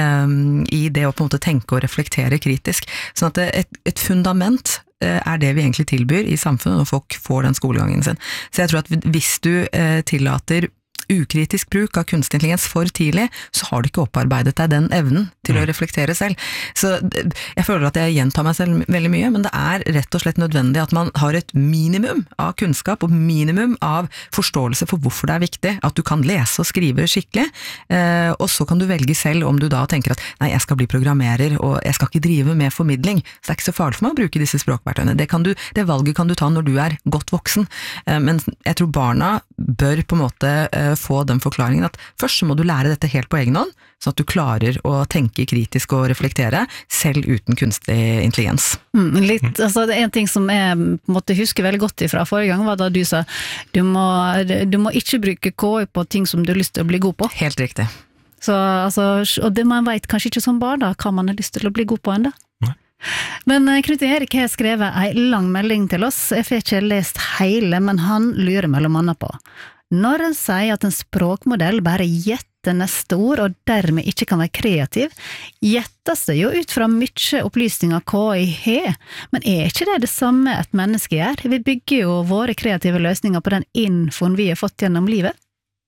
i det å på en måte tenke og reflektere kritisk. Sånn at et, et fundament er det vi egentlig tilbyr i samfunnet når folk får den skolegangen sin. Så jeg tror at hvis du tillater ukritisk bruk av kunstig intelligens for tidlig, så har du ikke opparbeidet deg den evnen til å reflektere selv. Så jeg føler at jeg gjentar meg selv veldig mye, men det er rett og slett nødvendig at man har et minimum av kunnskap og minimum av forståelse for hvorfor det er viktig, at du kan lese og skrive skikkelig, eh, og så kan du velge selv om du da tenker at nei, jeg skal bli programmerer, og jeg skal ikke drive med formidling, så det er ikke så farlig for meg å bruke disse språkverktøyene. Det, kan du, det valget kan du ta når du er godt voksen, eh, men jeg tror barna bør på en måte eh, få den forklaringen at først så må du lære dette helt på egen hånd, sånn at du klarer å tenke kritisk og reflektere, selv uten kunstig intelligens. Mm, litt, altså det er en ting som jeg måtte huske veldig godt ifra forrige gang, var da du sa, du må, du må ikke bruke K I på ting som du har lyst til å bli god på. Helt riktig. Så, altså, og det man vet kanskje ikke som barn da, hva man har lyst til å bli god på enda. Nei. Men Knut Erik har skrevet en lang melding til oss, jeg får ikke lest hele, men han lurer mellom annet på. Når en sier at en språkmodell bare gjetter neste ord, og dermed ikke kan være kreativ, gjettes det jo ut fra mye opplysninger K I har, men er ikke det det samme et menneske gjør? Vi bygger jo våre kreative løsninger på den infoen vi har fått gjennom livet.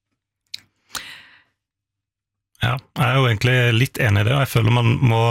Ja, jeg er jo egentlig litt enig i det, og jeg føler man må,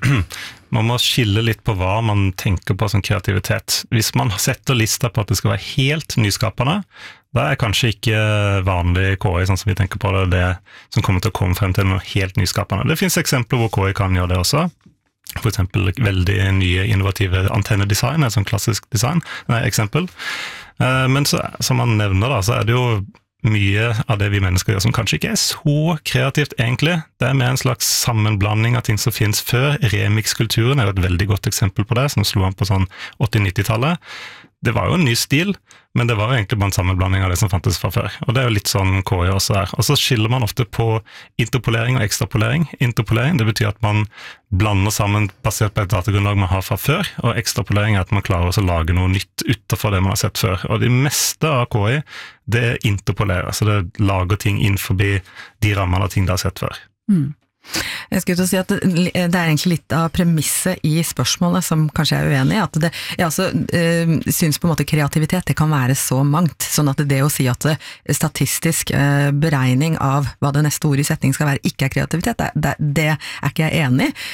man må skille litt på hva man tenker på som kreativitet. Hvis man setter lista på at det skal være helt nyskapende, da er kanskje ikke vanlig K I, sånn som vi tenker på det, det som kommer til å komme frem til noe helt nyskapende. Det finnes eksempler hvor K I kan gjøre det også. For eksempel veldig nye innovative antennedesign, et sånn klassisk design, nei, eksempel. Men så, som man nevner da, så er det jo mye av det vi mennesker gjør som kanskje ikke er så kreativt egentlig. Det er mer en slags sammenblanding av ting som finnes før. Remix-kulturen er jo et veldig godt eksempel på det, som slo an på sånn åtti-nittitallet. Det var jo en ny stil, men det var jo egentlig bare en sammenblanding av det som fantes fra før. Og det er jo litt sånn K I også er. Og så skiller man ofte på interpolering og ekstrapolering. Interpolering, det betyr at man blander sammen basert på et datagrunnlag man har fra før, og ekstrapolering er at man klarer å lage noe nytt utenfor det man har sett før. Og det meste av K I, det interpolerer, så det lager ting inn forbi de rammene av ting det har sett før. Mm. Jeg skulle til å si at det, det er egentlig litt av premisset i spørsmålet som kanskje jeg er uenig i, at det, jeg også øh, synes på en måte kreativitet, det kan være så mangt, sånn at det å si at det, statistisk øh, beregning av hva det neste ordet i setning skal være ikke er kreativitet, det, det, det er ikke jeg enig i.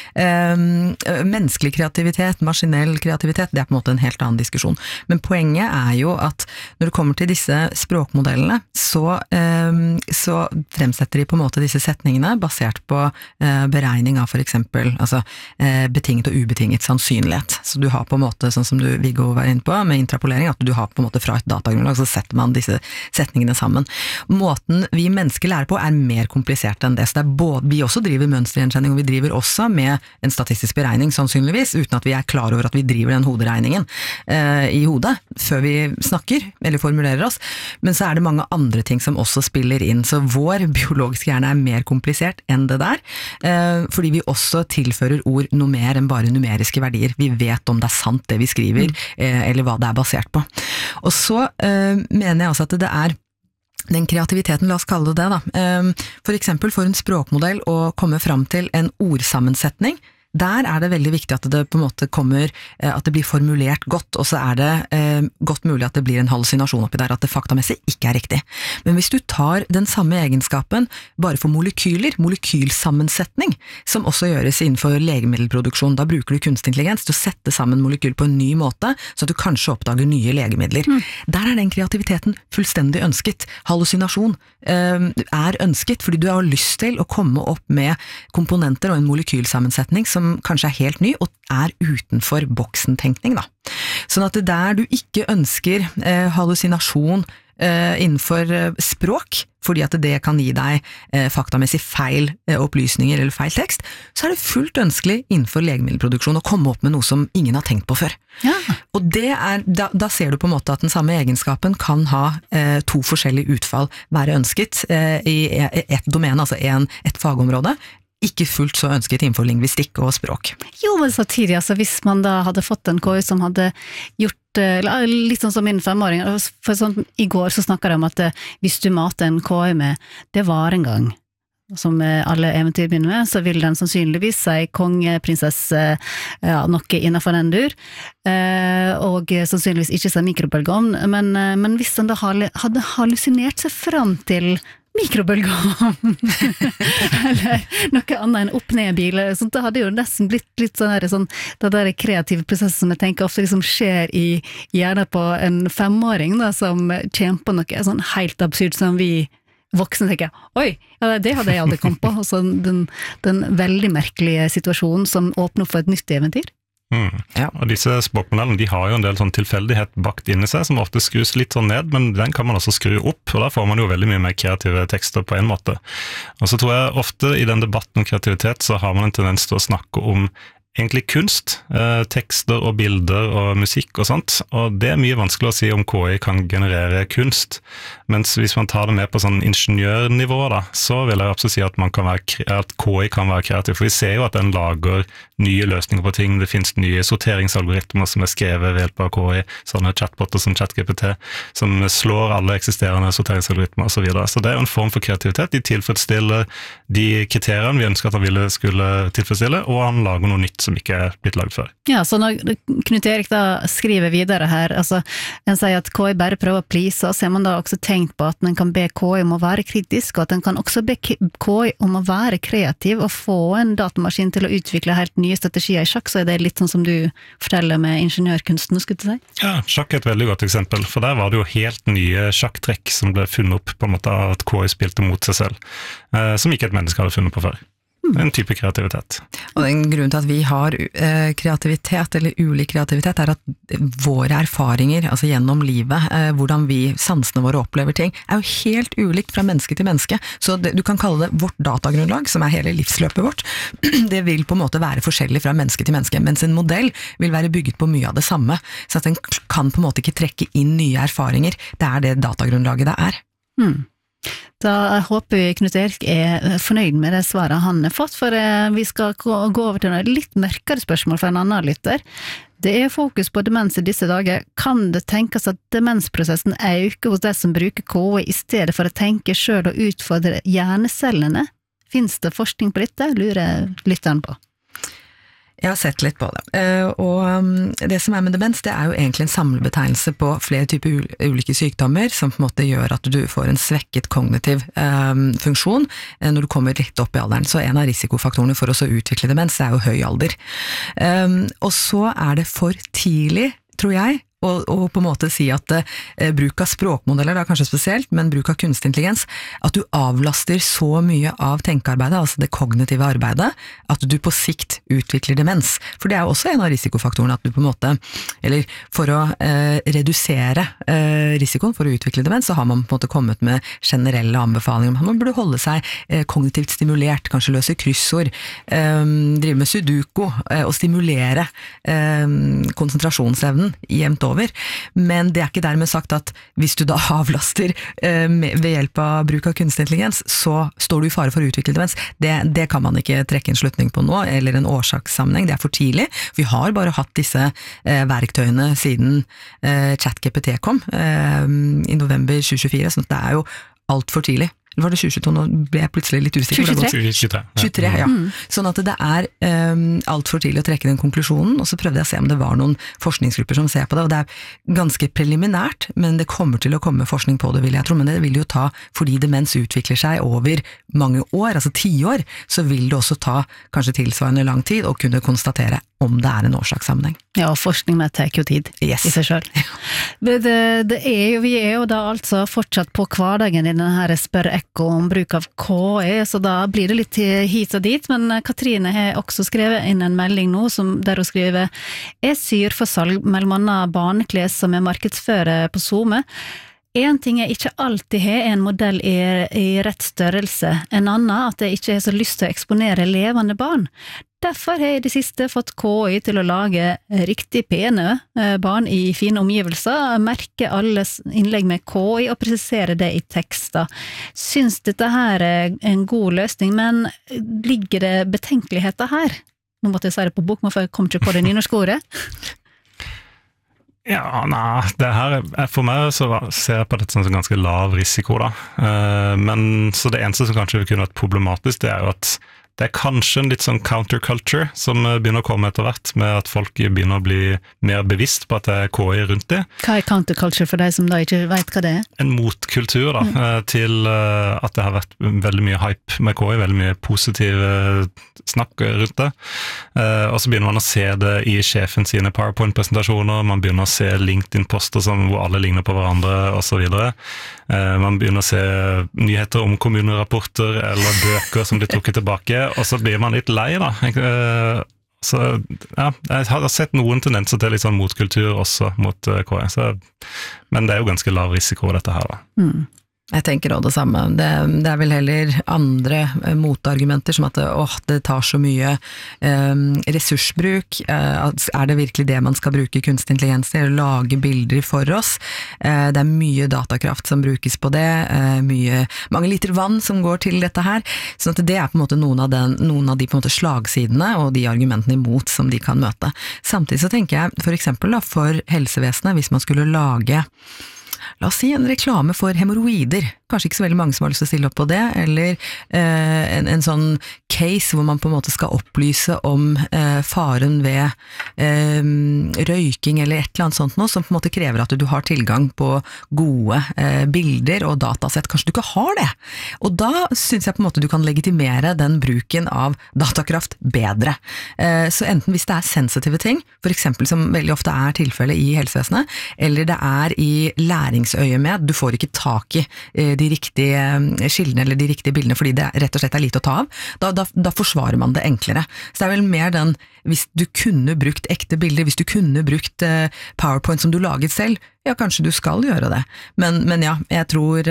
Uh, menneskelig kreativitet, maskinell kreativitet, det er på en måte en helt annen diskusjon. Men poenget er jo at når det kommer til disse språkmodellene, så, øh, så fremsetter de på en måte disse setningene basert på beregning av for eksempel altså, betinget og ubetinget sannsynlighet. Så du har på en måte, sånn som du Viggo var inne på, med intrapolering, at du har på en måte fra et datagrunnlag, så setter man disse setningene sammen. Måten vi mennesker lærer på er mer komplisert enn det. Så det er både, vi også driver mønstergjenkjenning, og vi driver også med en statistisk beregning, sannsynligvis, uten at vi er klar over at vi driver den hoderegningen eh, i hodet, før vi snakker, eller formulerer oss. Men så er det mange andre ting som også spiller inn, så vår biologiske hjerne er mer komplisert enn det der, fordi vi også tilfører ord noe mer enn bare numeriske verdier. Vi vet om det er sant det vi skriver, mm. eller hva det er basert på. Og så uh, mener jeg også at det er den kreativiteten, la oss kalle det det da. For eksempel for en språkmodell å komme fram til en ordsammensetning, der er det veldig viktig at det på en måte kommer, at det blir formulert godt, og så er det eh, godt mulig at det blir en hallusinasjon oppi der, at det faktamessig ikke er riktig. Men hvis du tar den samme egenskapen bare for molekyler, molekylsammensetning, som også gjøres innenfor legemiddelproduksjon, da bruker du kunstig intelligens til å sette sammen molekyl på en ny måte, så at du kanskje oppdager nye legemidler. Mm. Der er den kreativiteten fullstendig ønsket. Hallusinasjon eh, er ønsket, fordi du har lyst til å komme opp med komponenter og en molekylsammensetning som som kanskje er helt ny, og er utenfor boksen-tenkning da. Sånn at det der du ikke ønsker eh, hallusinasjon eh, innenfor eh, språk, fordi at det kan gi deg eh, faktamessig feil eh, opplysninger eller feil tekst, så er det fullt ønskelig innenfor legemiddelproduksjon å komme opp med noe som ingen har tenkt på før. Ja. Og det er, da, da ser du på en måte at den samme egenskapen kan ha eh, to forskjellige utfall være ønsket eh, i et domene, altså en, et fagområde, ikke fullt så ønsket innenfor lingvistikk og språk. Jo, men samtidig, altså, hvis man da hadde fått en K I som hadde gjort litt sånn som min femåring, for sånn, i går så snakket de om at hvis du mater en K I med det var en gang, som alle eventyr begynner med, så vil den sannsynligvis si konge, prinsesse, ja, noe innenfor den dur, og sannsynligvis ikke si mikrobølgeovn, men, men hvis den da hadde hallusinert seg fram til mikrobølgeovn, eller noe annet enn opp-ned-bil. Sånt, det hadde jo nesten blitt litt sånn, her, sånn det der kreative prosesset som jeg tenker ofte liksom skjer i hjernen på en femåring da, som kommer på noe sånn helt absurd som vi voksne tenker, oi, ja, det hadde jeg aldri kommet på. Og så den, den veldig merkelige situasjonen som åpner for et nytt eventyr. Mm. Ja. Og disse språkmodellene de har jo en del sånn tilfeldighet bakt inn i seg, som ofte skrus litt sånn ned, men den kan man også skru opp, og da får man jo veldig mye mer kreative tekster på en måte. Og så tror jeg ofte i den debatten om kreativitet så har man en tendens til å snakke om egentlig kunst, eh, tekster og bilder og musikk og sånt, og det er mye vanskelig å si om K I kan generere kunst, mens hvis man tar det med på sånn ingeniørnivå da, så vil jeg absolutt si at, man kan være, at K I kan være kreativ, for vi ser jo at den lager nye løsninger på ting, det finnes nye sorteringsalgoritmer som er skrevet ved hjelp av K I, sånne chatbotter som ChatGPT, som slår alle eksisterende sorteringsalgoritmer og så videre, så det er jo en form for kreativitet, de tilfredsstiller de kriteriene vi ønsker at han ville skulle tilfredsstille, og han lager noe nytt som ikke er blitt laget før. Ja, så når Knut Erik da skriver videre her, altså en sier at K I bare prøver å please, så har man da også tenkt på at man kan be K I om å være kritisk, og at man kan også be K I om å være kreativ og få en datamaskin til å utvikle helt nye strategier i sjakk, så er det litt sånn som du forteller med ingeniørkunsten, skulle du si? Ja, sjakk er et veldig godt eksempel, for der var det jo helt nye sjakktrekk som ble funnet opp på en måte av at K I spilte mot seg selv, eh, som ikke et menneske hadde funnet på før. En type kreativitet. Og den grunnen til at vi har eh, kreativitet, eller ulik kreativitet, er at våre erfaringer, altså gjennom livet, eh, hvordan vi, sansene våre opplever ting, er jo helt ulikt fra menneske til menneske. Så det, du kan kalle det vårt datagrunnlag, som er hele livsløpet vårt. Det vil på en måte være forskjellig fra menneske til menneske, mens en modell vil være bygget på mye av det samme. Så at den kan på en måte ikke trekke inn nye erfaringer. Det er det datagrunnlaget det er. Hmm. Da håper vi Knut Erik er fornøyd med det svaret han har fått, for vi skal gå over til noe litt mørkere spørsmål for en annen lytter. Det er fokus på demens i disse dager. Kan det tenkes at demensprosessen øker hos de som bruker K I i stedet for å tenke selv og utfordre hjernecellene? Finns det forskning på dette? Lurer lytteren på. Jeg har sett litt på det, og det som er med demens, det er jo egentlig en samlebetegnelse på flere typer ulike sykdommer, som på en måte gjør at du får en svekket kognitiv um, funksjon når du kommer litt opp i alderen. Så en av risikofaktorene for oss å utvikle demens er jo høy alder. Um, og så er det for tidlig, tror jeg, Og, og på en måte si at eh, bruk av språkmodeller, da kanskje spesielt, men bruk av kunstig intelligens, at du avlaster så mye av tenkearbeidet, altså det kognitive arbeidet, at du på sikt utvikler demens. For det er jo også en av risikofaktorene at du på en måte, eller for å eh, redusere eh, risikoen for å utvikle demens, så har man på en måte kommet med generelle anbefalinger om at man burde holde seg eh, kognitivt stimulert, kanskje løse kryssord, eh, drive med sudoku, eh, og stimulere eh, konsentrasjonsevnen jevnt over. Men det er ikke dermed sagt at hvis du da avlaster eh, ved hjelp av bruk av kunstig intelligens, så står du i fare for å utvikle demens. Det, det kan man ikke trekke en slutning på nå, eller en årsakssammenheng. Det er for tidlig. Vi har bare hatt disse eh, verktøyene siden eh, ChatGPT kom eh, i november tjue tjuefire, så det er jo alt for tidlig. Eller var det tjue tjueto, nå ble jeg plutselig litt usikker. tjue tjuetre, ja. Mm. Sånn at det er um, alt for tidlig å trekke den konklusjonen, og så prøvde jeg å se om det var noen forskningsgrupper som ser på det, og det er ganske preliminært, men det kommer til å komme forskning på det, vil jeg tro, men det vil jo ta, fordi demens utvikler seg over mange år, altså tiår, så vil det også ta kanskje tilsvarende lang tid å kunne konstatere om det er en årsakssammenheng. Ja, og forskning med tar jo tid yes. i seg selv. Det, det er jo, vi er jo da altså fortsatt på hverdagen i denne her spør-ekko om bruk av K I, så da blir det litt hit og dit, men Katrine har også skrevet inn en melding nå, som, der hun skriver «Jeg syr for salg mellom annet barnekles som er markedsfører på Zoom. En ting jeg ikke alltid har er en modell i, i rett størrelse, en annen at jeg ikke har så lyst til å eksponere levende barn. Derfor har jeg i det siste fått K I til å lage riktig pene barn i fine omgivelser, merke alle innlegg med K I og presisere det i tekster. Syns dette her er en god løsning, men ligger det betenkeligheter her? Nå måtte jeg si det på bokmål, for jeg kom ikke på det nynorske ordet. Ja, nei, det her, for meg så ser jeg på dette som en ganske lav risiko da, men så det eneste som kanskje kunne vært problematisk, det er jo at det er kanskje en litt sånn counterculture som begynner å komme etter hvert, med at folk begynner å bli mer bevisst på at det er K I rundt det. Hva er counterculture for deg som da ikke vet hva det er? En motkultur da, mm. til at det har vært veldig mye hype med K I, veldig mye positive snakk rundt det. Og så begynner man å se det i sjefen sine PowerPoint-presentasjoner, man begynner å se LinkedIn-poster som, hvor alle ligner på hverandre, og så videre. Man begynner å se nyheter om kommunerapporter eller bøker som blir trukket tilbake, og så blir man litt lei da. Så ja, jeg har sett noen tendenser til litt sånn motkultur også mot K I, så, men det er jo ganske lav risiko dette her da. Mm. Jeg tenker også det samme. Det, det er vel heller andre motargumenter som at åh, det tar så mye eh, ressursbruk. Eh, er det virkelig det man skal bruke kunstig intelligens til? Lage bilder for oss? Eh, det er mye datakraft som brukes på det, eh, mye, mange liter vann som går til dette her. Så at det er på en måte noen av, den, noen av de på en måte slagsidene og de argumentene imot som de kan møte. Samtidig så tenker jeg for eksempel da, for helsevesenet, hvis man skulle lage la oss si en reklame for hemorroider, kanskje ikke så veldig mange som har lyst til å stille opp på det, eller eh, en, en sånn case hvor man på en måte skal opplyse om eh, faren ved eh, røyking eller et eller annet sånt noe, som på en måte krever at du har tilgang på gode eh, bilder og datasett. Kanskje du ikke har det. Og da synes jeg på en måte du kan legitimere den bruken av datakraft bedre. Eh, så enten hvis det er sensitive ting, for eksempel som veldig ofte er tilfellet i helsevesenet, eller det er i læringsøye med, du får ikke tak i eh, de riktige skildene eller de riktige bildene fordi det rett og slett er lite å ta av, da, da, da forsvarer man det enklere. Så det er vel mer den, hvis du kunne brukt ekte bilder, hvis du kunne brukt eh, PowerPoint som du laget selv, ja, kanskje du skal gjøre det. Men, men ja, jeg tror,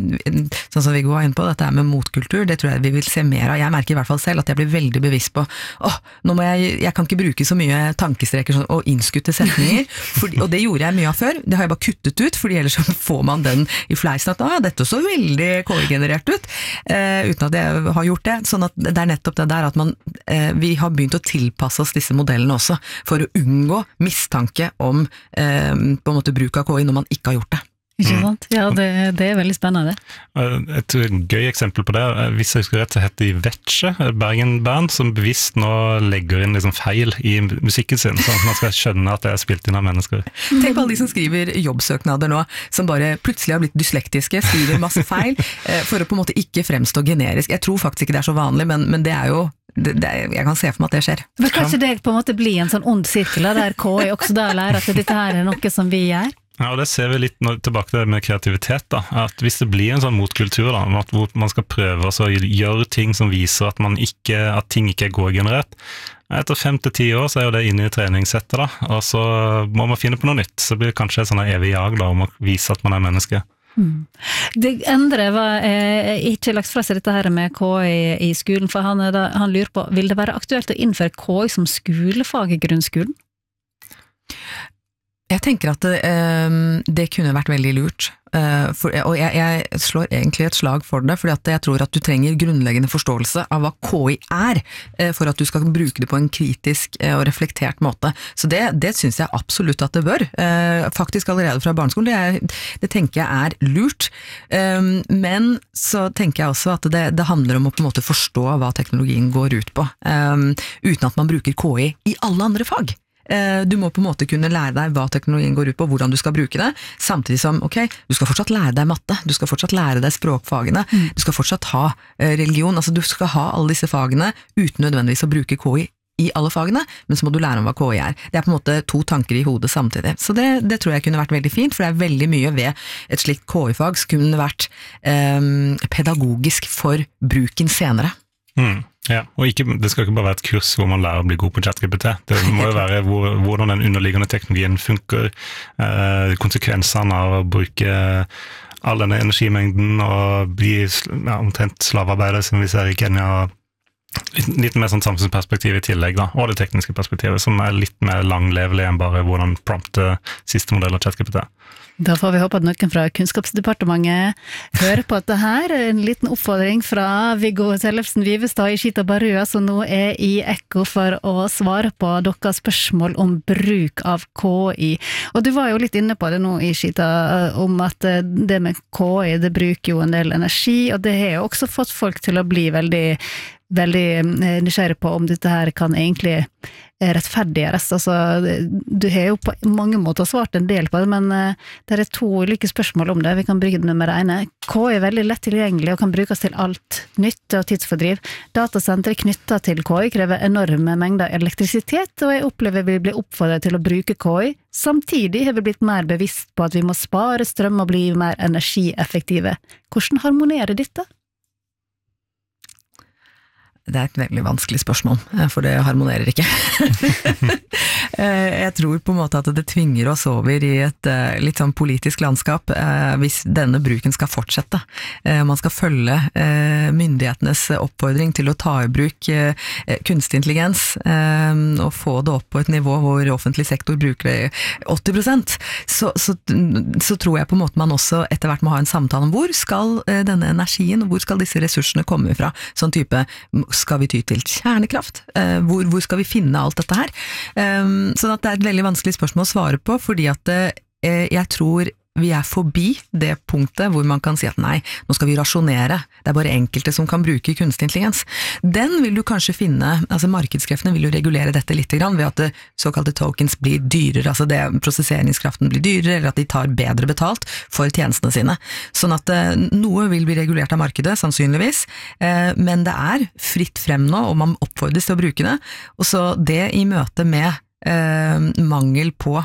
sånn som Viggo var inne på, dette er med motkultur, det tror jeg vi vil se mer av. Jeg merker i hvert fall selv at jeg blir veldig bevisst på, åh, nå må jeg, jeg kan ikke bruke så mye tankestreker sånn, og innskutte setninger, fordi, og det gjorde jeg mye av før, det har jeg bare kuttet ut, fordi ellers så får man den i fleisen at, ah, dette så veldig K I-generert ut, uh, uten at jeg har gjort det. Sånn at det er nettopp det der at man, uh, vi har begynt å tilpasse oss disse modellene også, for å unngå mistanke om uh, på en måte bruk av K I når man ikke har gjort det. Ikke sant? Ja, det, det er veldig spennende. Et gøy eksempel på det, hvis jeg husker rett, så heter de Vetsje, Bergen-band, som bevisst nå legger inn liksom feil i musikken sin, sånn at man skal skjønne at det er spilt inn av mennesker. Tenk på alle de som skriver jobbsøknader nå, som bare plutselig har blitt dyslektiske, skriver masse feil, for å på en måte ikke fremstå generisk. Jeg tror faktisk ikke det er så vanlig, men, men det er jo Det, det, jeg kan se for meg at det skjer. Men kanskje det på en måte blir en sånn ond sirkel der K I også da lærer at dette her er noe som vi gjør? Ja, og det ser vi litt nå, tilbake til det med kreativitet da, at hvis det blir en sånn motkultur da, at hvor man skal prøve å gjøre ting som viser at, man ikke, at ting ikke er K I-generert, etter fem til ti år så er jo det inne i treningssettet da, og så må man finne på noe nytt, så blir det kanskje et sånn evig jag da, om å vise at man er menneske. Mm. Det Endre var eh, ikke lagt fra seg dette her med K I i skolen, for han, da, han lurer på, vil det være aktuelt å innføre K I som skolefag i grunnskolen? Jeg tenker at det, det kunne vært veldig lurt, for, og jeg, jeg slår egentlig et slag for det, fordi at jeg tror at du trenger grunnleggende forståelse av hva K I er, for at du skal bruke det på en kritisk og reflektert måte. Så det, det synes jeg absolutt at det bør. Faktisk allerede fra barneskolen, det, er, det tenker jeg er lurt. Men så tenker jeg også at det, det handler om å på en måte forstå hva teknologien går ut på, uten at man bruker K I i alle andre fag. Du må på en måte kunne lære deg hva teknologien går ut på, hvordan du skal bruke det, samtidig som, ok, du skal fortsatt lære deg matte, du skal fortsatt lære deg språkfagene, mm. du skal fortsatt ha religion, altså du skal ha alle disse fagene uten nødvendigvis å bruke K I i alle fagene, men så må du lære om hva K I er. Det er på en måte to tanker i hodet samtidig. Så det, det tror jeg kunne vært veldig fint, for det er veldig mye ved et slikt K I-fag som kunne vært um, pedagogisk for bruken senere. Mm. Ja, og ikke, det skal ikke bare være et kurs hvor man lærer å bli god på ChatGPT. Det må jo være hvor, hvordan den underliggende teknologien funker, eh, konsekvensene av å bruke all denne energimengden og bli ja, omtrent slavearbeider som vi ser i Kenya. Litt, litt mer sånn samfunnsperspektiv i tillegg da, og det tekniske perspektivet som er litt mer langlevelig enn bare hvordan prompte siste modell av ChatGPT. Da får vi håpe at noen fra Kunnskapsdepartementet hører på dette her. En liten oppfordring fra Viggo Tellefsen Vivestad i Shita Barua, som nå er i Ekko for å svare på deres spørsmål om bruk av K I. Og du var jo litt inne på det nå i Shita, om at det med K I, det bruker jo en del energi, og det har jo også fått folk til å bli veldig veldig nysgjerrig på om dette her kan egentlig rettferdiggjøres. Altså, du har jo på mange måter svart en del på det, men det er to ulike spørsmål om det. Vi kan bruke det nummer ene. K I er veldig lett tilgjengelig og kan brukes til alt nytt og tidsfordriv. Datasentre knyttet til K I krever enorme mengder elektrisitet, og jeg opplever vi blir oppfordret til å bruke K I. Samtidig har vi blitt mer bevisst på at vi må spare strøm og bli mer energieffektive. Hvordan harmonerer dette? Det er et veldig vanskelig spørsmål, for det harmonerer ikke. Jeg tror på en måte at det tvinger oss over i et litt sånn politisk landskap hvis denne bruken skal fortsette. Man skal følge myndighetenes oppfordring til å ta i bruk kunstig intelligens og få det opp på et nivå hvor offentlig sektor bruker det åtti prosent. Så, så, så tror jeg på en måte man også etter hvert må ha en samtale om hvor skal denne energien, hvor skal disse ressursene komme fra? Sånn type skal vi ty til kjernekraft? Hvor, hvor skal vi finne alt dette her? Sånn at det er et veldig vanskelig spørsmål å svare på, fordi at jeg tror vi er forbi det punktet hvor man kan si at nei, nå skal vi rasjonere. Det er bare enkelte som kan bruke kunstig intelligens. Den vil du kanskje finne, altså markedskreftene vil jo regulere dette litt grann, ved at det såkalte tokens blir dyrere, altså det, prosesseringskraften blir dyrere, eller at de tar bedre betalt for tjenestene sine. Sånn at noe vil bli regulert av markedet, sannsynligvis, men det er fritt frem nå, og man oppfordres til å bruke det, og så det i møte med eh, mangel på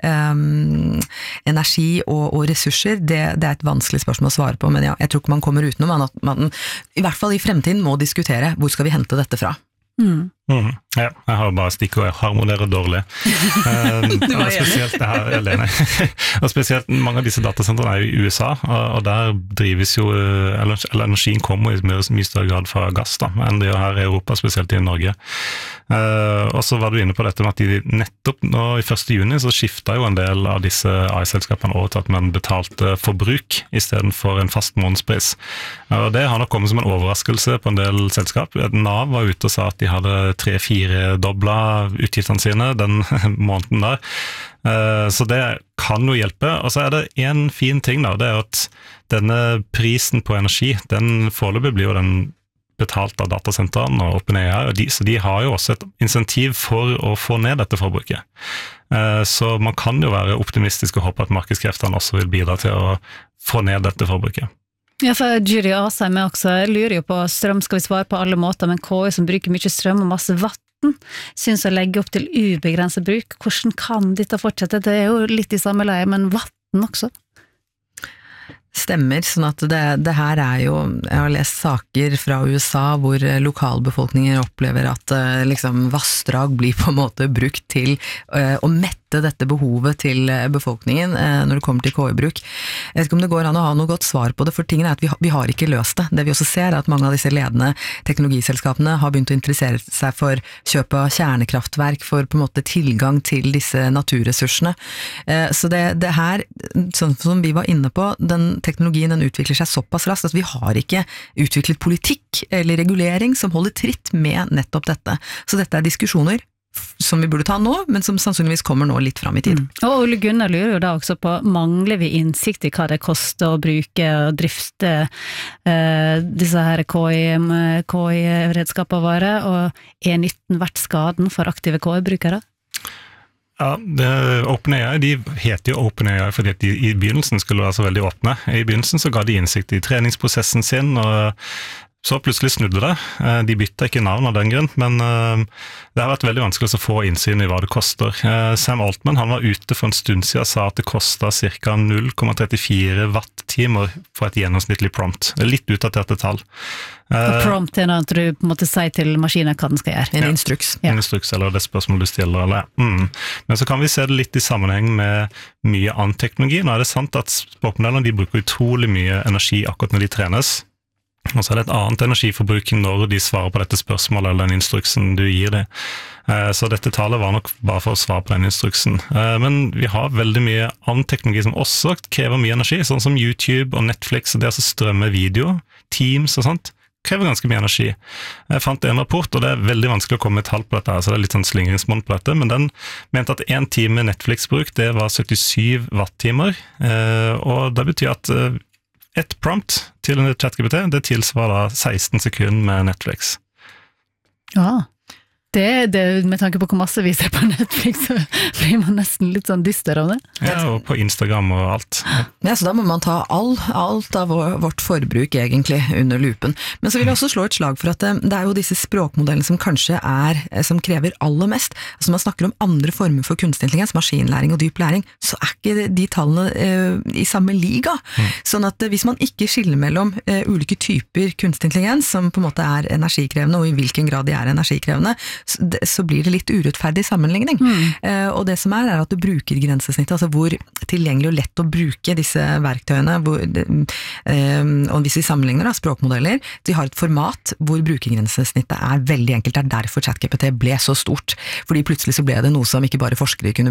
Um, energi og, og ressurser, det, det er et vanskelig spørsmål å svare på, men ja, jeg tror ikke man kommer utenom at man i hvert fall i fremtiden må diskutere hvor skal vi hente dette fra. Mm. Mm, ja, jeg har bare stikker og harmonerer dårlig. Um, og spesielt det her, Lene. Og spesielt mange av disse datasentrene er jo i U S A, og, og der drives jo, eller, eller energien kommer i mye, mye større grad fra gass da, enn det er her i Europa, spesielt i Norge. Uh, og så var du inne på dette med at de nettopp nå i første juni så skiftet jo en del av disse A I-selskapene over til at man betalte forbruk i stedet for en fast månedspris. Og det har nok kommet som en overraskelse på en del selskap. Nav var ute og sa at de hadde tre-fire dobla utgiftene sine den måneden der. Så det kan jo hjelpe. Og så er det en fin ting da, det er at denne prisen på energi, den foreløpig blir jo den betalt av datasentrene og OpenAI, og de, så de har jo også et insentiv for å få ned dette forbruket. Så man kan jo være optimistisk og håpe at markedskreftene også vil bidra til å få ned dette forbruket. Ja, for Jury Asheim er også, jeg lurer jo på strøm skal vi svare på alle måter, men K I som bruker mye strøm og masse vatten, synes å legge opp til ubegrenset bruk. Hvordan kan dette fortsette? Det er jo litt i samme leie, men vatten også. Stemmer, sånn at det, det her er jo, jeg har lest saker fra U S A hvor lokalbefolkninger opplever at liksom vassdrag blir på en måte brukt til uh, å mette dette behovet til befolkningen uh, når det kommer til K I-bruk. Jeg vet ikke om det går an å ha noe godt svar på det, for tingen er at vi, vi har ikke løst det. Det vi også ser er at mange av disse ledende teknologiselskapene har begynt å interessere seg for kjøp av kjernekraftverk, for på en måte tilgang til disse naturressursene. Uh, så det, det her, sånn som vi var inne på, den teknologien den utvikler seg såpass raskt at vi har ikke utviklet politikk eller regulering som holder tritt med nettopp dette. Så dette er diskusjoner som vi burde ta nå, men som sannsynligvis kommer nå litt fram i tid. Mm. Og Ole Gunnar lurer jo da også på, mangler vi innsikt i hva det koster å bruke og drifte eh, disse her K I-redskapene våre, og er nytten verdt skaden for aktive K I-brukere? Ja, det, OpenAI, de heter jo OpenAI fordi de i begynnelsen skulle være så veldig åpne. I begynnelsen så ga de innsikt i treningsprosessen sin, og så plutselig snudde det. De bytta ikke navn av den grunn, men det har vært veldig vanskelig å få innsyn i hva det koster. Sam Altman, han var ute for en stund siden og sa at det kostet ca. null komma trettifire watt-timer for et gjennomsnittlig prompt. Det er litt utdaterte tall. Og prompt er noe at du på en måte sier til maskinen hva den skal gjøre. En instruks. Ja. En instruks, eller det spørsmål du stiller. Eller, mm. Men så kan vi se det litt i sammenheng med mye annen teknologi. Nå er det sant at språkmodellene de bruker utrolig mye energi akkurat når de trenes. Og så er det et annet energiforbruk når de svarer på dette spørsmålet eller den instruksen du gir det. Så dette tallet var nok bare for å svare på den instruksen. Men vi har veldig mye annen teknologi som også krever mye energi, sånn som YouTube og Netflix, og det å strømme video, Teams og sånt, krever ganske mye energi. Jeg fant en rapport, og det er veldig vanskelig å komme med tall på dette, så det er litt sånn slingringsmonn på dette, men den mente at en time Netflix-bruk, det var syttisju watt-timer, og det betyr at et prompt til en ChatGPT, det tilsvarer da seksten sekunder med Netflix. Ja, det, det, med tanke på hvor masse vi ser på Netflix, så blir man nesten litt sånn dyster av det. Ja, og på Instagram og alt. Ja, så da må man ta all, alt av vår, vårt forbruk egentlig under lupen. Men så vil jeg også slå et slag for at det, det er jo disse språkmodellene som kanskje er, som krever aller mest. Altså man snakker om andre former for kunstig intelligens, maskinlæring og dyp læring, så er ikke de tallene eh, i samme liga. Mm. Sånn at hvis man ikke skiller mellom eh, ulike typer kunstig intelligens, som på en måte er energikrevende, og i hvilken grad de er energikrevende, så blir det litt urettferdig sammenligning. Mm. Eh, og det som er, er at du bruker grensesnittet, altså hvor tilgjengelig og lett å bruke disse verktøyene, hvor, eh, og hvis vi sammenligner da, språkmodeller, de har et format hvor brukergrensesnittet er veldig enkelt, det er derfor ChatGPT ble så stort, fordi plutselig så ble det noe som ikke bare forskere kunne